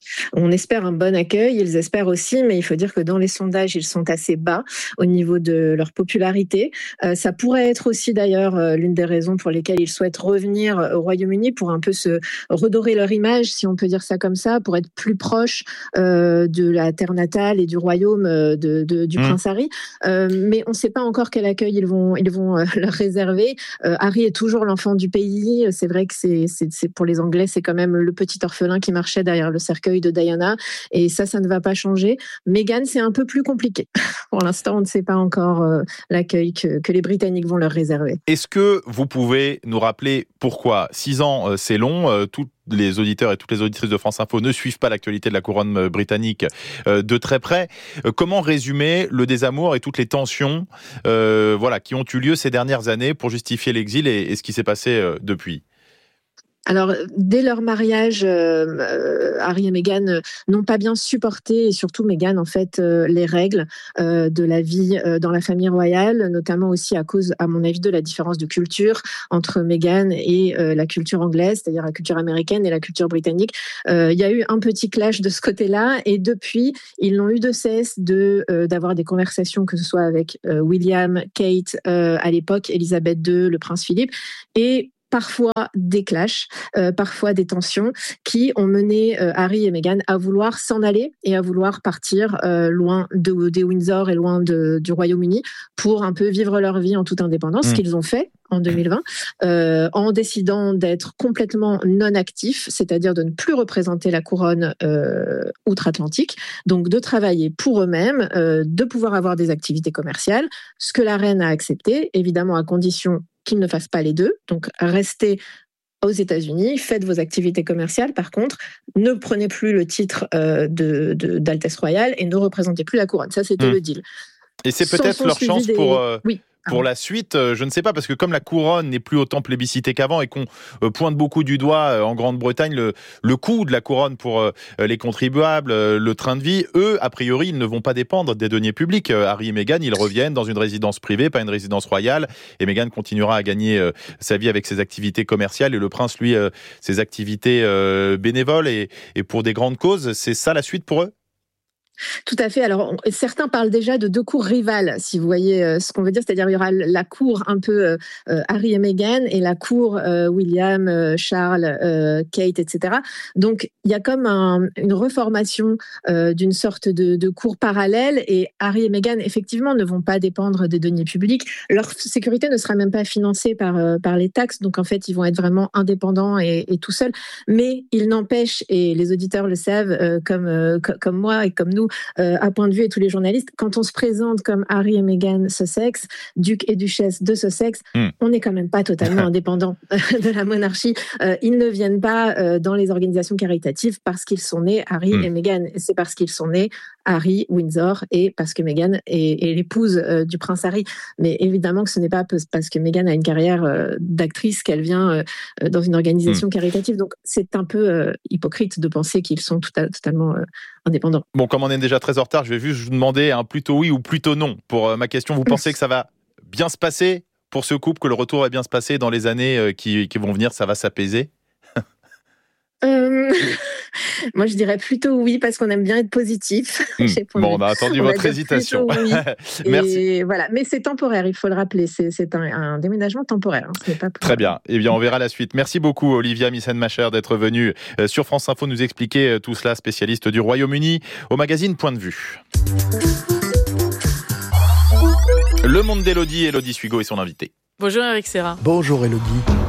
On espère un bon accueil, ils espèrent aussi, mais il faut dire que dans les sondages, ils sont assez bas au niveau de leur popularité. Euh, ça pourrait être aussi d'ailleurs euh, l'une des raisons pour lesquelles ils souhaitent revenir au Royaume-Uni pour un peu se redorer leur image, si on peut dire ça comme ça, pour être plus proche euh, de la terre natale et du royaume euh, de, de, du mmh. prince Harry. Euh, mais on ne sait pas encore quel accueil ils vont, ils vont euh, leur réserver. Euh, Harry est toujours l'enfant du pays. C'est vrai que c'est, c'est, c'est pour les Anglais, c'est quand même le petit orphelin qui marchait derrière le cercueil de Diana, et ça, ça ne va pas changer. Meghan, c'est un peu plus compliqué. Pour l'instant, on ne sait pas encore euh, l'accueil que, que les Britanniques vont leur réserver. Est-ce que vous pouvez nous rappeler pourquoi ? Six ans, euh, c'est long. Euh, tous les auditeurs et toutes les auditrices de France Info ne suivent pas l'actualité de la couronne britannique euh, de très près. Euh, comment résumer le désamour et toutes les tensions euh, voilà, qui ont eu lieu ces dernières années pour justifier l'exil et, et ce qui s'est passé euh, depuis ? Alors, dès leur mariage, euh, Harry et Meghan euh, n'ont pas bien supporté, et surtout Meghan, en fait, euh, les règles euh, de la vie euh, dans la famille royale, notamment aussi à cause, à mon avis, de la différence de culture entre Meghan et euh, la culture anglaise, c'est-à-dire la culture américaine et la culture britannique. Euh, il y a eu un petit clash de ce côté-là, et depuis, ils n'ont eu de cesse de, euh, d'avoir des conversations, que ce soit avec euh, William, Kate, euh, à l'époque, Elisabeth deux, le prince Philippe, et parfois des clashs, euh, parfois des tensions qui ont mené euh, Harry et Meghan à vouloir s'en aller et à vouloir partir euh, loin de, des Windsor et loin de, du Royaume-Uni pour un peu vivre leur vie en toute indépendance, mmh. ce qu'ils ont fait en deux mille vingt, euh, en décidant d'être complètement non-actifs, c'est-à-dire de ne plus représenter la couronne euh, outre-Atlantique, donc de travailler pour eux-mêmes, euh, de pouvoir avoir des activités commerciales, ce que la reine a accepté, évidemment à condition qu'ils ne fassent pas les deux, donc restez aux États-Unis, faites vos activités commerciales, par contre, ne prenez plus le titre euh, de, de, d'Altesse Royale et ne représentez plus la couronne. Ça, c'était mmh. le deal. Et c'est peut-être leur chance des... pour... Euh... Oui. Pour la suite, je ne sais pas, parce que comme la couronne n'est plus autant plébiscitée qu'avant et qu'on pointe beaucoup du doigt en Grande-Bretagne le, le coût de la couronne pour les contribuables, le train de vie, eux, a priori, ils ne vont pas dépendre des deniers publics. Harry et Meghan, ils reviennent dans une résidence privée, pas une résidence royale, et Meghan continuera à gagner sa vie avec ses activités commerciales et le prince, lui, ses activités bénévoles et, et pour des grandes causes. C'est ça la suite pour eux ? Tout à fait. Alors, on, certains parlent déjà de deux cours rivales, si vous voyez euh, ce qu'on veut dire. C'est-à-dire, il y aura la cour un peu euh, Harry et Meghan et la cour euh, William, euh, Charles, euh, Kate, et cetera. Donc, il y a comme un, une reformation euh, d'une sorte de, de cour parallèle et Harry et Meghan, effectivement, ne vont pas dépendre des deniers publics. Leur sécurité ne sera même pas financée par, euh, par les taxes. Donc, en fait, ils vont être vraiment indépendants et, et tout seuls. Mais il n'empêche, et les auditeurs le savent, euh, comme, euh, comme moi et comme nous, Euh, à point de vue et tous les journalistes, quand on se présente comme Harry et Meghan Sussex, duc et duchesse de Sussex, mm. on n'est quand même pas totalement indépendant de la monarchie. Euh, ils ne viennent pas euh, dans les organisations caritatives parce qu'ils sont nés Harry mm. et Meghan. C'est parce qu'ils sont nés Harry Windsor et parce que Meghan est, est l'épouse euh, du prince Harry. Mais évidemment que ce n'est pas parce que Meghan a une carrière euh, d'actrice qu'elle vient euh, dans une organisation mm. caritative. Donc c'est un peu euh, hypocrite de penser qu'ils sont tout à, totalement euh, indépendants. Bon, comme on est déjà très en retard, je vais juste vous demander un plutôt oui ou plutôt non pour euh, ma question. Vous pensez que ça va bien se passer pour ce couple, que le retour va bien se passer dans les années euh, qui, qui vont venir, ça va s'apaiser ? euh... Moi, je dirais plutôt oui, parce qu'on aime bien être positif. Mmh. Bon, on a entendu on votre hésitation. Oui. Merci. Et voilà. Mais c'est temporaire, il faut le rappeler. C'est, c'est un, un déménagement temporaire. Hein. Ce n'est pas pour... Très bien. Eh bien, on verra la suite. Merci beaucoup, Olivia Missenmacher, d'être venue sur France Info nous expliquer tout cela, spécialiste du Royaume-Uni, au magazine Point de Vue. Le monde d'Élodie, Élodie Suigo et son invité. Bonjour Eric Serra. Bonjour Élodie.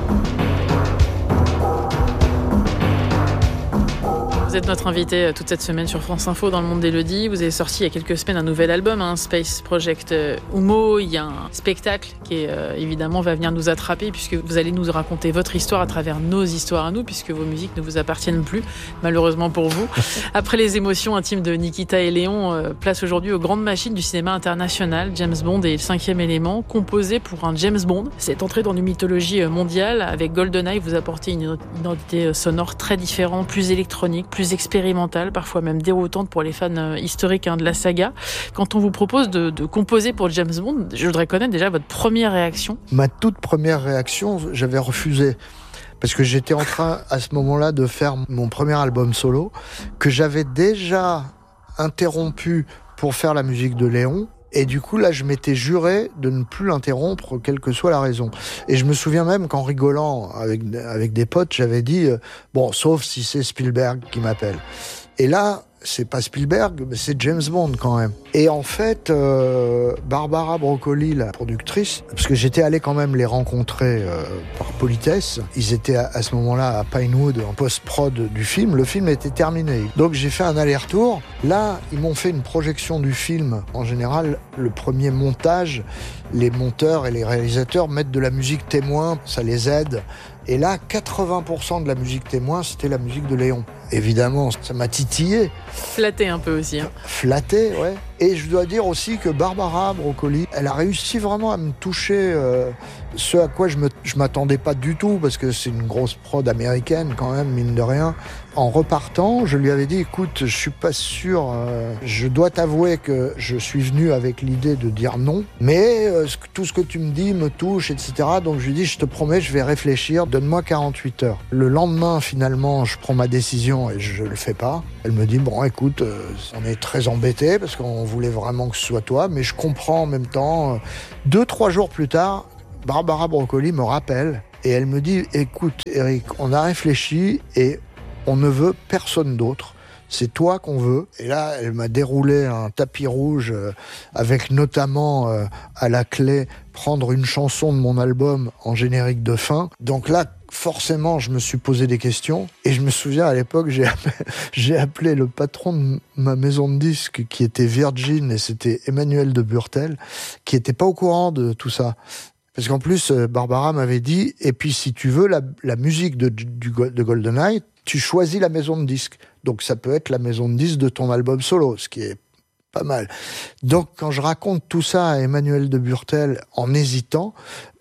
Vous êtes notre invité toute cette semaine sur France Info dans le monde d'Élodie. Vous avez sorti il y a quelques semaines un nouvel album, hein, Space Project Humo. Il y a un spectacle qui est, euh, évidemment va venir nous attraper puisque vous allez nous raconter votre histoire à travers nos histoires à nous puisque vos musiques ne vous appartiennent plus, malheureusement pour vous. Après les émotions intimes de Nikita et Léon, euh, place aujourd'hui aux grandes machines du cinéma international, James Bond et le cinquième élément, composé pour un James Bond. C'est entré dans une mythologie mondiale. Avec GoldenEye, vous apportez une identité sonore très différente, plus électronique, plus expérimentale, parfois même déroutante pour les fans historiques hein, de la saga. Quand on vous propose de, de composer pour James Bond, je voudrais connaître déjà votre première réaction. Ma toute première réaction, j'avais refusé. parce que j'étais en train à ce moment-là de faire mon premier album solo, que j'avais déjà interrompu pour faire la musique de Léon. Et du coup, là, je m'étais juré de ne plus l'interrompre, quelle que soit la raison. Et je me souviens même qu'en rigolant avec, avec des potes, j'avais dit, euh, bon, sauf si c'est Spielberg qui m'appelle. Et là, c'est pas Spielberg, mais c'est James Bond quand même. Et en fait, euh, Barbara Broccoli, la productrice, parce que j'étais allé quand même les rencontrer euh, par politesse, ils étaient à, à ce moment-là à Pinewood, en post-prod du film, le film était terminé. Donc j'ai fait un aller-retour. Là, ils m'ont fait une projection du film. En général, le premier montage, les monteurs et les réalisateurs mettent de la musique témoin, ça les aide. Et là, quatre-vingts pour cent de la musique témoin, c'était la musique de Léon. Évidemment, ça m'a titillé. Flatté un peu aussi. Hein. Flatté, ouais. Et je dois dire aussi que Barbara Broccoli, elle a réussi vraiment à me toucher euh, ce à quoi je me, je m'attendais pas du tout, parce que c'est une grosse prod américaine quand même, mine de rien. En repartant, je lui avais dit, écoute, je suis pas sûr, euh, je dois t'avouer que je suis venu avec l'idée de dire non, mais euh, tout ce que tu me dis me touche, et cetera. Donc je lui dis, je te promets, je vais réfléchir, donne-moi quarante-huit heures. Le lendemain, finalement, je prends ma décision et je le fais pas. Elle me dit, bon, écoute, euh, on est très embêtés parce qu'on voulait vraiment que ce soit toi, mais je comprends en même temps. Deux, trois jours plus tard, Barbara Broccoli me rappelle et elle me dit, écoute, Eric, on a réfléchi et on ne veut personne d'autre. C'est toi qu'on veut. Et là, elle m'a déroulé un tapis rouge euh, avec notamment euh, à la clé prendre une chanson de mon album en générique de fin. Donc là, forcément, je me suis posé des questions. Et je me souviens, à l'époque, j'ai appelé, j'ai appelé le patron de ma maison de disques, qui était Virgin, et c'était Emmanuel de Burtel, qui n'était pas au courant de tout ça. Parce qu'en plus, Barbara m'avait dit, et puis si tu veux la, la musique de, du, de GoldenEye, tu choisis la maison de disques. Donc ça peut être la maison de disques de ton album solo, ce qui est pas mal. Donc quand je raconte tout ça à Emmanuel de Burtel en hésitant,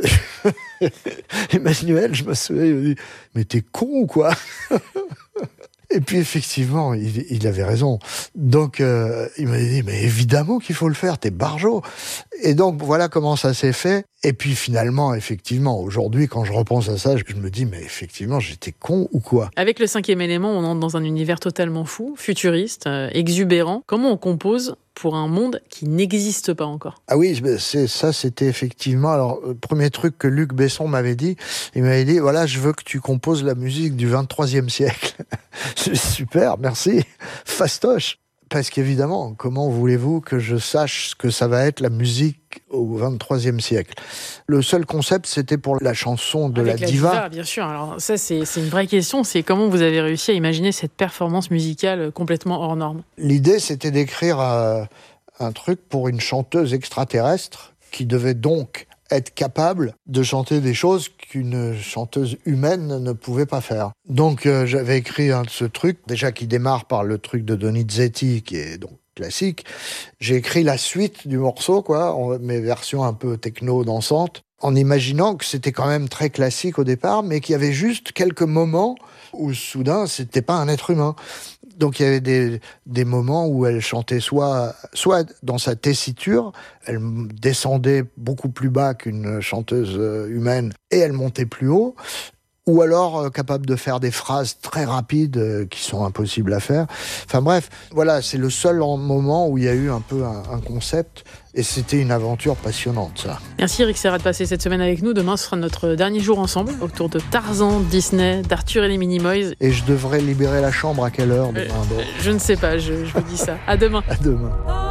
Emmanuel, je me souviens, il me dit « Mais t'es con ou quoi ?» Et puis effectivement, il, il avait raison. Donc euh, il m'a dit, mais évidemment qu'il faut le faire, t'es barjot. Et donc voilà comment ça s'est fait. Et puis finalement, effectivement, aujourd'hui, quand je repense à ça, je me dis, mais effectivement, j'étais con ou quoi ? Avec le cinquième élément, on entre dans un univers totalement fou, futuriste, euh, exubérant. Comment on compose pour un monde qui n'existe pas encore ? Ah oui, c'est, ça c'était effectivement... Alors, le premier truc que Luc Besson m'avait dit, il m'avait dit, voilà, je veux que tu composes la musique du vingt-troisième siècle. Super, merci, fastoche. Parce qu'évidemment, comment voulez-vous que je sache ce que ça va être la musique au vingt-troisième siècle ? Le seul concept, c'était pour la chanson de Avec la, la diva. diva. Bien sûr, alors ça c'est, c'est une vraie question, c'est comment vous avez réussi à imaginer cette performance musicale complètement hors norme ? L'idée, c'était d'écrire euh, un truc pour une chanteuse extraterrestre qui devait donc être capable de chanter des choses qu'une chanteuse humaine ne pouvait pas faire. Donc euh, j'avais écrit un, ce truc, déjà qui démarre par le truc de Donizetti, qui est donc classique. J'ai écrit la suite du morceau, quoi, en, mes versions un peu techno dansantes, en imaginant que c'était quand même très classique au départ, mais qu'il y avait juste quelques moments où soudain, c'était pas un être humain. Donc il y avait des, des moments où elle chantait soit, soit dans sa tessiture, elle descendait beaucoup plus bas qu'une chanteuse humaine et elle montait plus haut, ou alors euh, capable de faire des phrases très rapides euh, qui sont impossibles à faire. Enfin bref, voilà, c'est le seul moment où il y a eu un peu un, un concept, et c'était une aventure passionnante, ça. Merci Eric Serra de passer cette semaine avec nous. Demain, ce sera notre dernier jour ensemble, autour de Tarzan, Disney, d'Arthur et les Minimoys. Et je devrais libérer la chambre à quelle heure demain euh, euh, Je ne sais pas, je, je vous dis ça. À demain. À demain.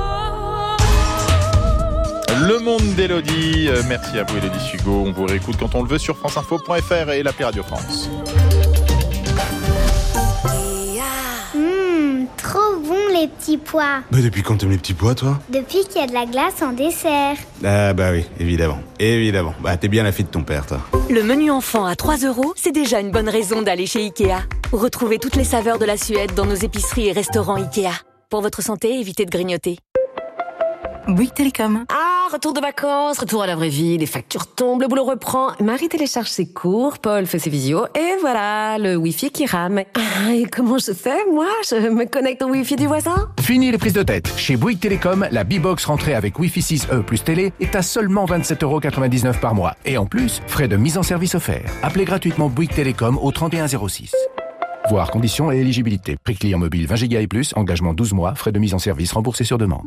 Le monde d'Élodie. Euh, merci à vous, Élodie Sugo. On vous réécoute quand on le veut sur franceinfo point f r et l'appli Radio France. Mmh, trop bon les petits pois. Bah depuis quand t'aimes les petits pois, toi ? Depuis qu'il y a de la glace en dessert. Ah bah oui, évidemment. Évidemment. Bah t'es bien la fille de ton père, toi. Le menu enfant à trois euros, c'est déjà une bonne raison d'aller chez Ikea. Retrouvez toutes les saveurs de la Suède dans nos épiceries et restaurants Ikea. Pour votre santé, évitez de grignoter. Bouygues Télécom. Ah, retour de vacances, retour à la vraie vie, les factures tombent, le boulot reprend. Marie télécharge ses cours, Paul fait ses visios, et voilà, le Wi-Fi qui rame. Ah, et comment je fais, moi? Je me connecte au Wi-Fi du voisin? Fini les prises de tête. Chez Bouygues Télécom, la B-Box rentrée avec Wi-Fi six E plus télé est à seulement vingt-sept euros quatre-vingt-dix-neuf par mois. Et en plus, frais de mise en service offerts. Appelez gratuitement Bouygues Télécom au trente et un zéro six. Voir conditions et éligibilité. Prix client mobile vingt gigas et plus, engagement douze mois, frais de mise en service remboursés sur demande.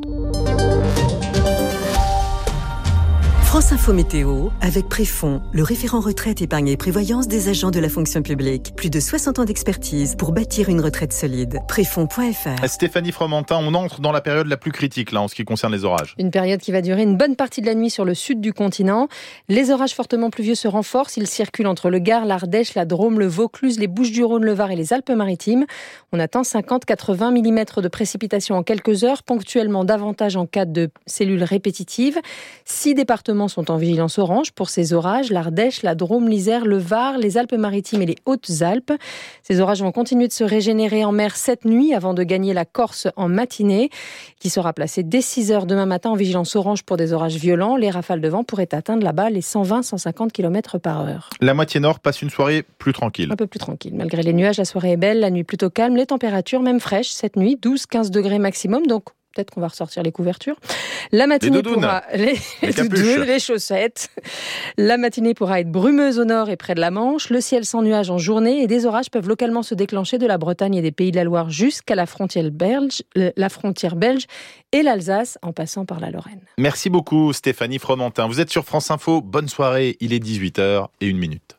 France Info Météo, avec Préfond, le référent retraite, épargne et prévoyance des agents de la fonction publique. Plus de soixante ans d'expertise pour bâtir une retraite solide. Préfond point F R. Stéphanie Fromentin, on entre dans la période la plus critique là en ce qui concerne les orages. Une période qui va durer une bonne partie de la nuit sur le sud du continent. Les orages fortement pluvieux se renforcent. Ils circulent entre le Gard, l'Ardèche, la Drôme, le Vaucluse, les Bouches-du-Rhône, le Var et les Alpes-Maritimes. On attend cinquante à quatre-vingts millimètres de précipitations en quelques heures, ponctuellement davantage en cas de cellules répétitives. Six départements sont en vigilance orange pour ces orages, l'Ardèche, la Drôme, l'Isère, le Var, les Alpes-Maritimes et les Hautes-Alpes. Ces orages vont continuer de se régénérer en mer cette nuit avant de gagner la Corse en matinée, qui sera placée dès six heures demain matin en vigilance orange pour des orages violents. Les rafales de vent pourraient atteindre là-bas les cent vingt à cent cinquante kilomètres par heure. La moitié nord passe une soirée plus tranquille. Un peu plus tranquille. Malgré les nuages, la soirée est belle, la nuit plutôt calme, les températures même fraîches cette nuit, douze à quinze degrés maximum, donc peut-être qu'on va ressortir les couvertures. La matinée les pourra les, les, doudounes, les chaussettes. La matinée pourra être brumeuse au nord et près de la Manche. Le ciel sans nuages en journée et des orages peuvent localement se déclencher de la Bretagne et des Pays de la Loire jusqu'à la frontière belge, la frontière belge et l'Alsace en passant par la Lorraine. Merci beaucoup Stéphanie Fromentin. Vous êtes sur France Info. Bonne soirée. Il est dix-huit heures et une minute.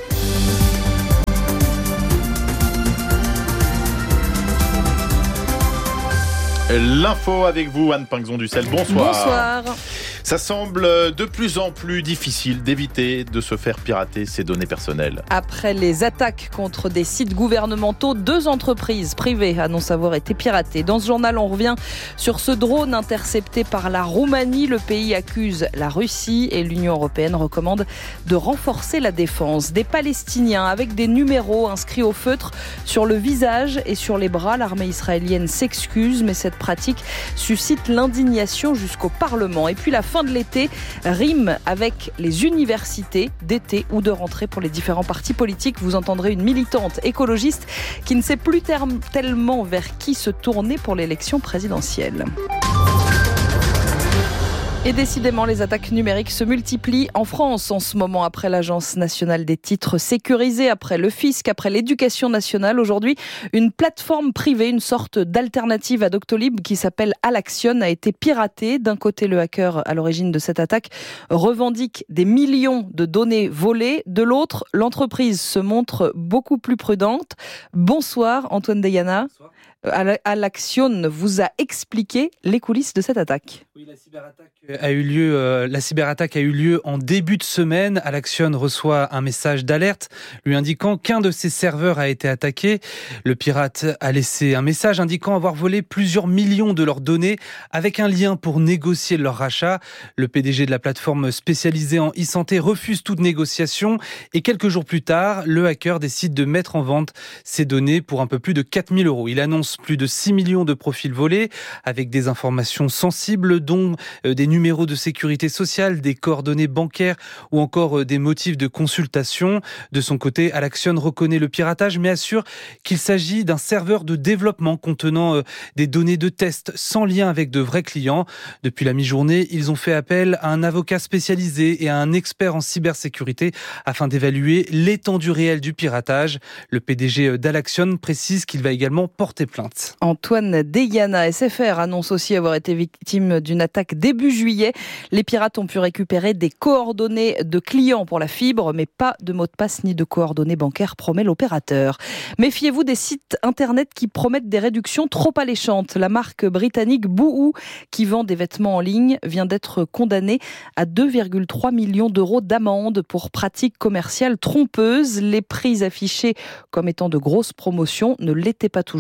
L'info avec vous, Anne Pinxon-Dussel. Bonsoir. Bonsoir. Ça semble de plus en plus difficile d'éviter de se faire pirater ses données personnelles. Après les attaques contre des sites gouvernementaux, deux entreprises privées annoncent avoir été piratées. Dans ce journal, on revient sur ce drone intercepté par la Roumanie. Le pays accuse la Russie et l'Union européenne recommande de renforcer la défense. Des Palestiniens avec des numéros inscrits au feutre sur le visage et sur les bras. L'armée israélienne s'excuse, mais cette pratique suscite l'indignation jusqu'au Parlement. Et puis la fin de l'été rime avec les universités d'été ou de rentrée pour les différents partis politiques. Vous entendrez une militante écologiste qui ne sait plus terme, tellement vers qui se tourner pour l'élection présidentielle. Et décidément, les attaques numériques se multiplient en France en ce moment, après l'Agence nationale des titres sécurisés, après le fisc, après l'éducation nationale. Aujourd'hui, une plateforme privée, une sorte d'alternative à Doctolib qui s'appelle Alaction, a été piratée. D'un côté, le hacker à l'origine de cette attaque revendique des millions de données volées. De l'autre, l'entreprise se montre beaucoup plus prudente. Bonsoir Antoine Deyana. Bonsoir. Alaction vous a expliqué les coulisses de cette attaque. Oui, la cyberattaque a eu lieu, euh, la cyberattaque a eu lieu en début de semaine. Alaction reçoit un message d'alerte lui indiquant qu'un de ses serveurs a été attaqué. Le pirate a laissé un message indiquant avoir volé plusieurs millions de leurs données avec un lien pour négocier leur rachat. Le P D G de la plateforme spécialisée en e-santé refuse toute négociation et quelques jours plus tard, le hacker décide de mettre en vente ses données pour un peu plus de quatre mille euros. Il annonce plus de six millions de profils volés avec des informations sensibles dont des numéros de sécurité sociale, des coordonnées bancaires ou encore des motifs de consultation. De son côté, Alaction reconnaît le piratage mais assure qu'il s'agit d'un serveur de développement contenant des données de test sans lien avec de vrais clients. Depuis la mi-journée, ils ont fait appel à un avocat spécialisé et à un expert en cybersécurité afin d'évaluer l'étendue réelle du piratage. Le P D G d'Alaction précise qu'il va également porter plainte. Antoine Deyana, S F R, annonce aussi avoir été victime d'une attaque début juillet. Les pirates ont pu récupérer des coordonnées de clients pour la fibre, mais pas de mot de passe ni de coordonnées bancaires, promet l'opérateur. Méfiez-vous des sites internet qui promettent des réductions trop alléchantes. La marque britannique Boohoo, qui vend des vêtements en ligne, vient d'être condamnée à deux virgule trois millions d'euros d'amende pour pratiques commerciales trompeuses. Les prix affichés comme étant de grosses promotions ne l'étaient pas toujours et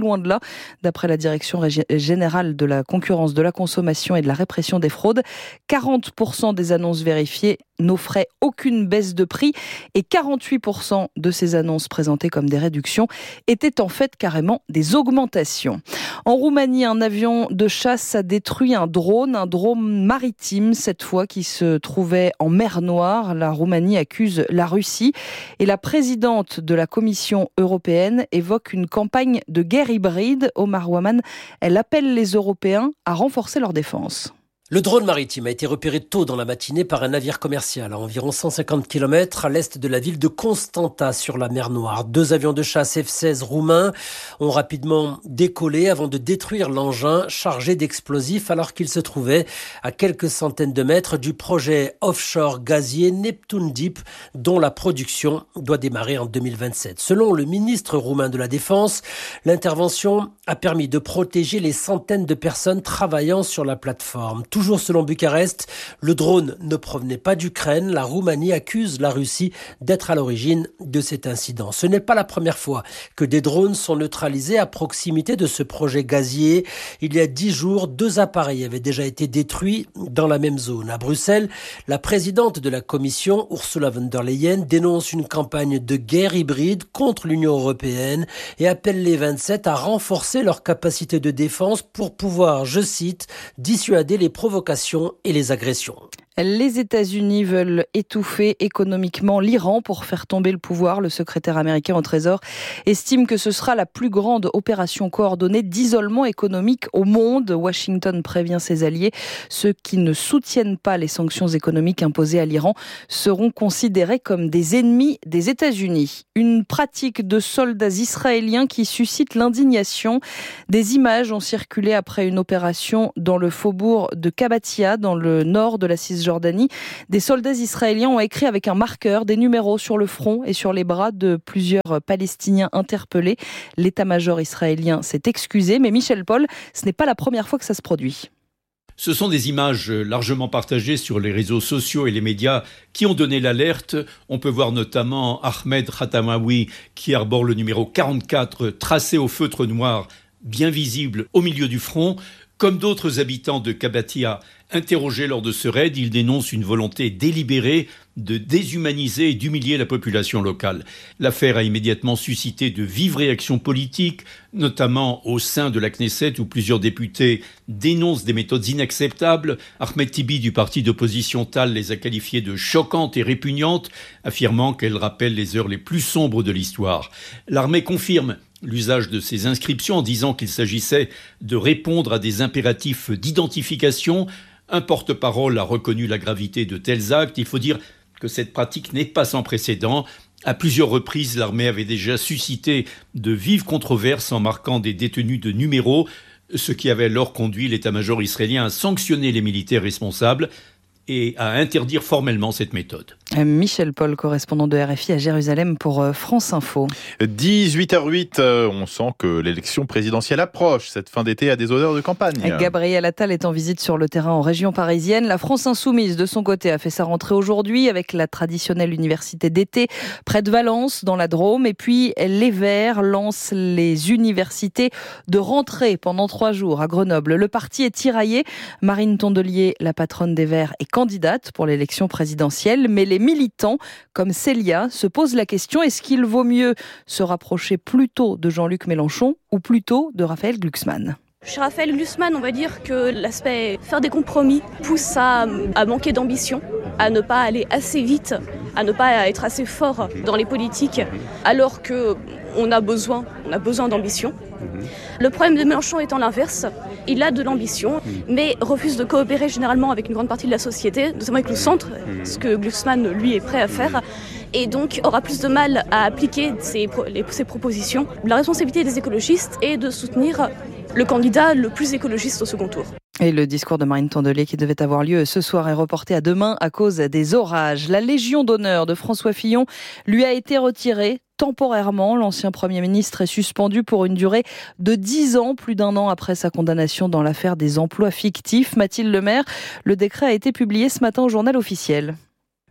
loin de là. D'après la Direction générale de la concurrence, de la consommation et de la répression des fraudes, quarante pour cent des annonces vérifiées n'offraient aucune baisse de prix et quarante-huit pour cent de ces annonces présentées comme des réductions étaient en fait carrément des augmentations. En Roumanie, un avion de chasse a détruit un drone, un drone maritime cette fois qui se trouvait en mer Noire. La Roumanie accuse la Russie et la présidente de la Commission européenne évoque une campagne de guerre hybride. Omar Ouaman, elle appelle les Européens à renforcer leur défense. Le drone maritime a été repéré tôt dans la matinée par un navire commercial à environ cent cinquante kilomètres à l'est de la ville de Constanta sur la mer Noire. Deux avions de chasse F seize roumains ont rapidement décollé avant de détruire l'engin chargé d'explosifs alors qu'il se trouvait à quelques centaines de mètres du projet offshore gazier Neptune Deep dont la production doit démarrer en deux mille vingt-sept. Selon le ministre roumain de la Défense, l'intervention a permis de protéger les centaines de personnes travaillant sur la plateforme. Toujours selon Bucarest, le drone ne provenait pas d'Ukraine. La Roumanie accuse la Russie d'être à l'origine de cet incident. Ce n'est pas la première fois que des drones sont neutralisés à proximité de ce projet gazier. Il y a dix jours, deux appareils avaient déjà été détruits dans la même zone. À Bruxelles, la présidente de la Commission, Ursula von der Leyen, dénonce une campagne de guerre hybride contre l'Union européenne et appelle les vingt-sept à renforcer leur capacité de défense pour pouvoir, je cite, dissuader les provocations et les agressions. Les États-Unis veulent étouffer économiquement l'Iran pour faire tomber le pouvoir. Le secrétaire américain au Trésor estime que ce sera la plus grande opération coordonnée d'isolement économique au monde. Washington prévient ses alliés. Ceux qui ne soutiennent pas les sanctions économiques imposées à l'Iran seront considérés comme des ennemis des États-Unis. Une pratique de soldats israéliens qui suscite l'indignation. Des images ont circulé après une opération dans le faubourg de Kabatia, dans le nord de la Cisjordanie. Jordanie, des soldats israéliens ont écrit avec un marqueur des numéros sur le front et sur les bras de plusieurs Palestiniens interpellés. L'état-major israélien s'est excusé, mais Michel Paul, ce n'est pas la première fois que ça se produit. Ce sont des images largement partagées sur les réseaux sociaux et les médias qui ont donné l'alerte. On peut voir notamment Ahmed Khatamaoui qui arbore le numéro quarante-quatre tracé au feutre noir, bien visible au milieu du front. Comme d'autres habitants de Kabatia interrogés lors de ce raid, ils dénoncent une volonté délibérée de déshumaniser et d'humilier la population locale. L'affaire a immédiatement suscité de vives réactions politiques, notamment au sein de la Knesset où plusieurs députés dénoncent des méthodes inacceptables. Ahmed Tibi du parti d'opposition Tal les a qualifiées de choquantes et répugnantes, affirmant qu'elles rappellent les heures les plus sombres de l'histoire. L'armée confirme l'usage de ces inscriptions en disant qu'il s'agissait de répondre à des impératifs d'identification. Un porte-parole a reconnu la gravité de tels actes. Il faut dire que cette pratique n'est pas sans précédent. À plusieurs reprises, l'armée avait déjà suscité de vives controverses en marquant des détenus de numéros, ce qui avait alors conduit l'état-major israélien à sanctionner les militaires responsables et à interdire formellement cette méthode. Michel Paul, correspondant de R F I à Jérusalem pour France Info. dix-huit heures huit, on sent que l'élection présidentielle approche. Cette fin d'été a des odeurs de campagne. Gabriel Attal est en visite sur le terrain en région parisienne. La France Insoumise, de son côté, a fait sa rentrée aujourd'hui avec la traditionnelle université d'été près de Valence, dans la Drôme. Et puis, les Verts lancent les universités de rentrée pendant trois jours à Grenoble. Le parti est tiraillé. Marine Tondelier, la patronne des Verts, est candidate pour l'élection présidentielle, mais les militants, comme Célia, se posent la question, est-ce qu'il vaut mieux se rapprocher plutôt de Jean-Luc Mélenchon ou plutôt de Raphaël Glucksmann ? Chez Raphaël Glucksmann, on va dire que l'aspect faire des compromis pousse à, à manquer d'ambition, à ne pas aller assez vite, à ne pas être assez fort dans les politiques, alors qu'on a besoin, on a besoin d'ambition. Le problème de Mélenchon étant l'inverse, il a de l'ambition, mais refuse de coopérer généralement avec une grande partie de la société, notamment avec le centre, ce que Glucksmann, lui, est prêt à faire, et donc aura plus de mal à appliquer ses, les, ses propositions. La responsabilité des écologistes est de soutenir le candidat le plus écologiste au second tour. Et le discours de Marine Tondelier qui devait avoir lieu ce soir est reporté à demain à cause des orages. La Légion d'honneur de François Fillon lui a été retirée temporairement. L'ancien Premier ministre est suspendu pour une durée de dix ans, plus d'un an après sa condamnation dans l'affaire des emplois fictifs. Mathilde Lemaire, le décret a été publié ce matin au journal officiel.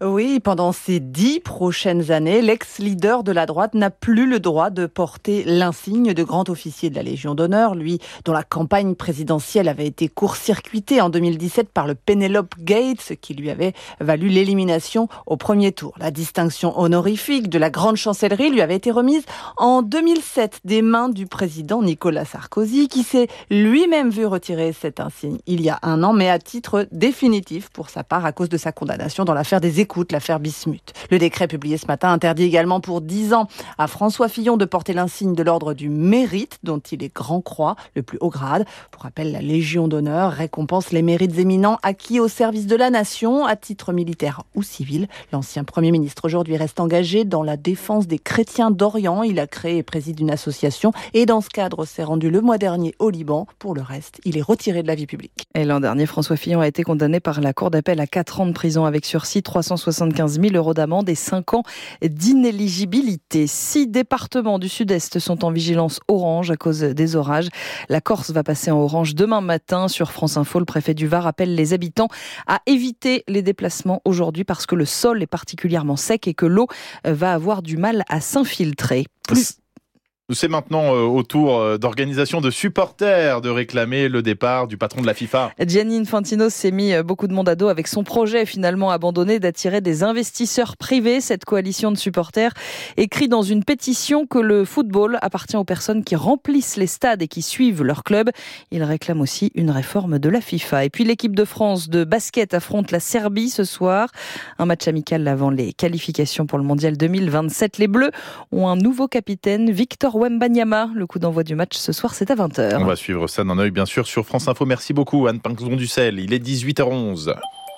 Oui, pendant ces dix prochaines années, l'ex-leader de la droite n'a plus le droit de porter l'insigne de grand officier de la Légion d'honneur, lui dont la campagne présidentielle avait été court-circuitée en deux mille dix-sept par le Penelope Gate, ce qui lui avait valu l'élimination au premier tour. La distinction honorifique de la grande chancellerie lui avait été remise en deux mille sept des mains du président Nicolas Sarkozy, qui s'est lui-même vu retirer cet insigne il y a un an, mais à titre définitif pour sa part à cause de sa condamnation dans l'affaire des écoutes, l'affaire Bismuth. Le décret publié ce matin interdit également pour dix ans à François Fillon de porter l'insigne de l'ordre du mérite, dont il est grand croix, le plus haut grade. Pour rappel, la Légion d'honneur récompense les mérites éminents acquis au service de la nation, à titre militaire ou civil. L'ancien Premier ministre aujourd'hui reste engagé dans la défense des chrétiens d'Orient. Il a créé et préside une association et dans ce cadre s'est rendu le mois dernier au Liban. Pour le reste, il est retiré de la vie publique. Et l'an dernier, François Fillon a été condamné par la Cour d'appel à quatre ans de prison avec sursis, trois cent soixante-quinze mille euros d'amende et cinq ans d'inéligibilité. Six départements du sud-est sont en vigilance orange à cause des orages. La Corse va passer en orange demain matin. Sur France Info, le préfet du Var appelle les habitants à éviter les déplacements aujourd'hui parce que le sol est particulièrement sec et que l'eau va avoir du mal à s'infiltrer. Plus... C'est maintenant au tour d'organisation de supporters de réclamer le départ du patron de la FIFA. Gianni Infantino s'est mis beaucoup de monde à dos avec son projet finalement abandonné d'attirer des investisseurs privés. Cette coalition de supporters écrit dans une pétition que le football appartient aux personnes qui remplissent les stades et qui suivent leur club. Il réclame aussi une réforme de la FIFA. Et puis l'équipe de France de basket affronte la Serbie ce soir. Un match amical avant les qualifications pour le mondial deux mille vingt-sept. Les Bleus ont un nouveau capitaine, Victor Wembanyama. Le coup d'envoi du match ce soir, c'est à vingt heures. On va suivre ça d'un œil bien sûr sur France Info. Merci beaucoup Anne Pinxon-Dussel. Il est dix-huit heures onze.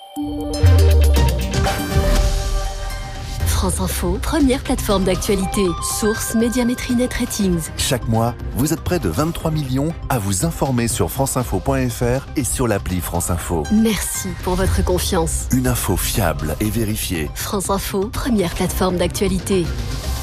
France Info, première plateforme d'actualité. Source Médiamétrie Net Ratings. Chaque mois, vous êtes près de vingt-trois millions à vous informer sur franceinfo point f r et sur l'appli France Info. Merci pour votre confiance. Une info fiable et vérifiée. France Info, première plateforme d'actualité.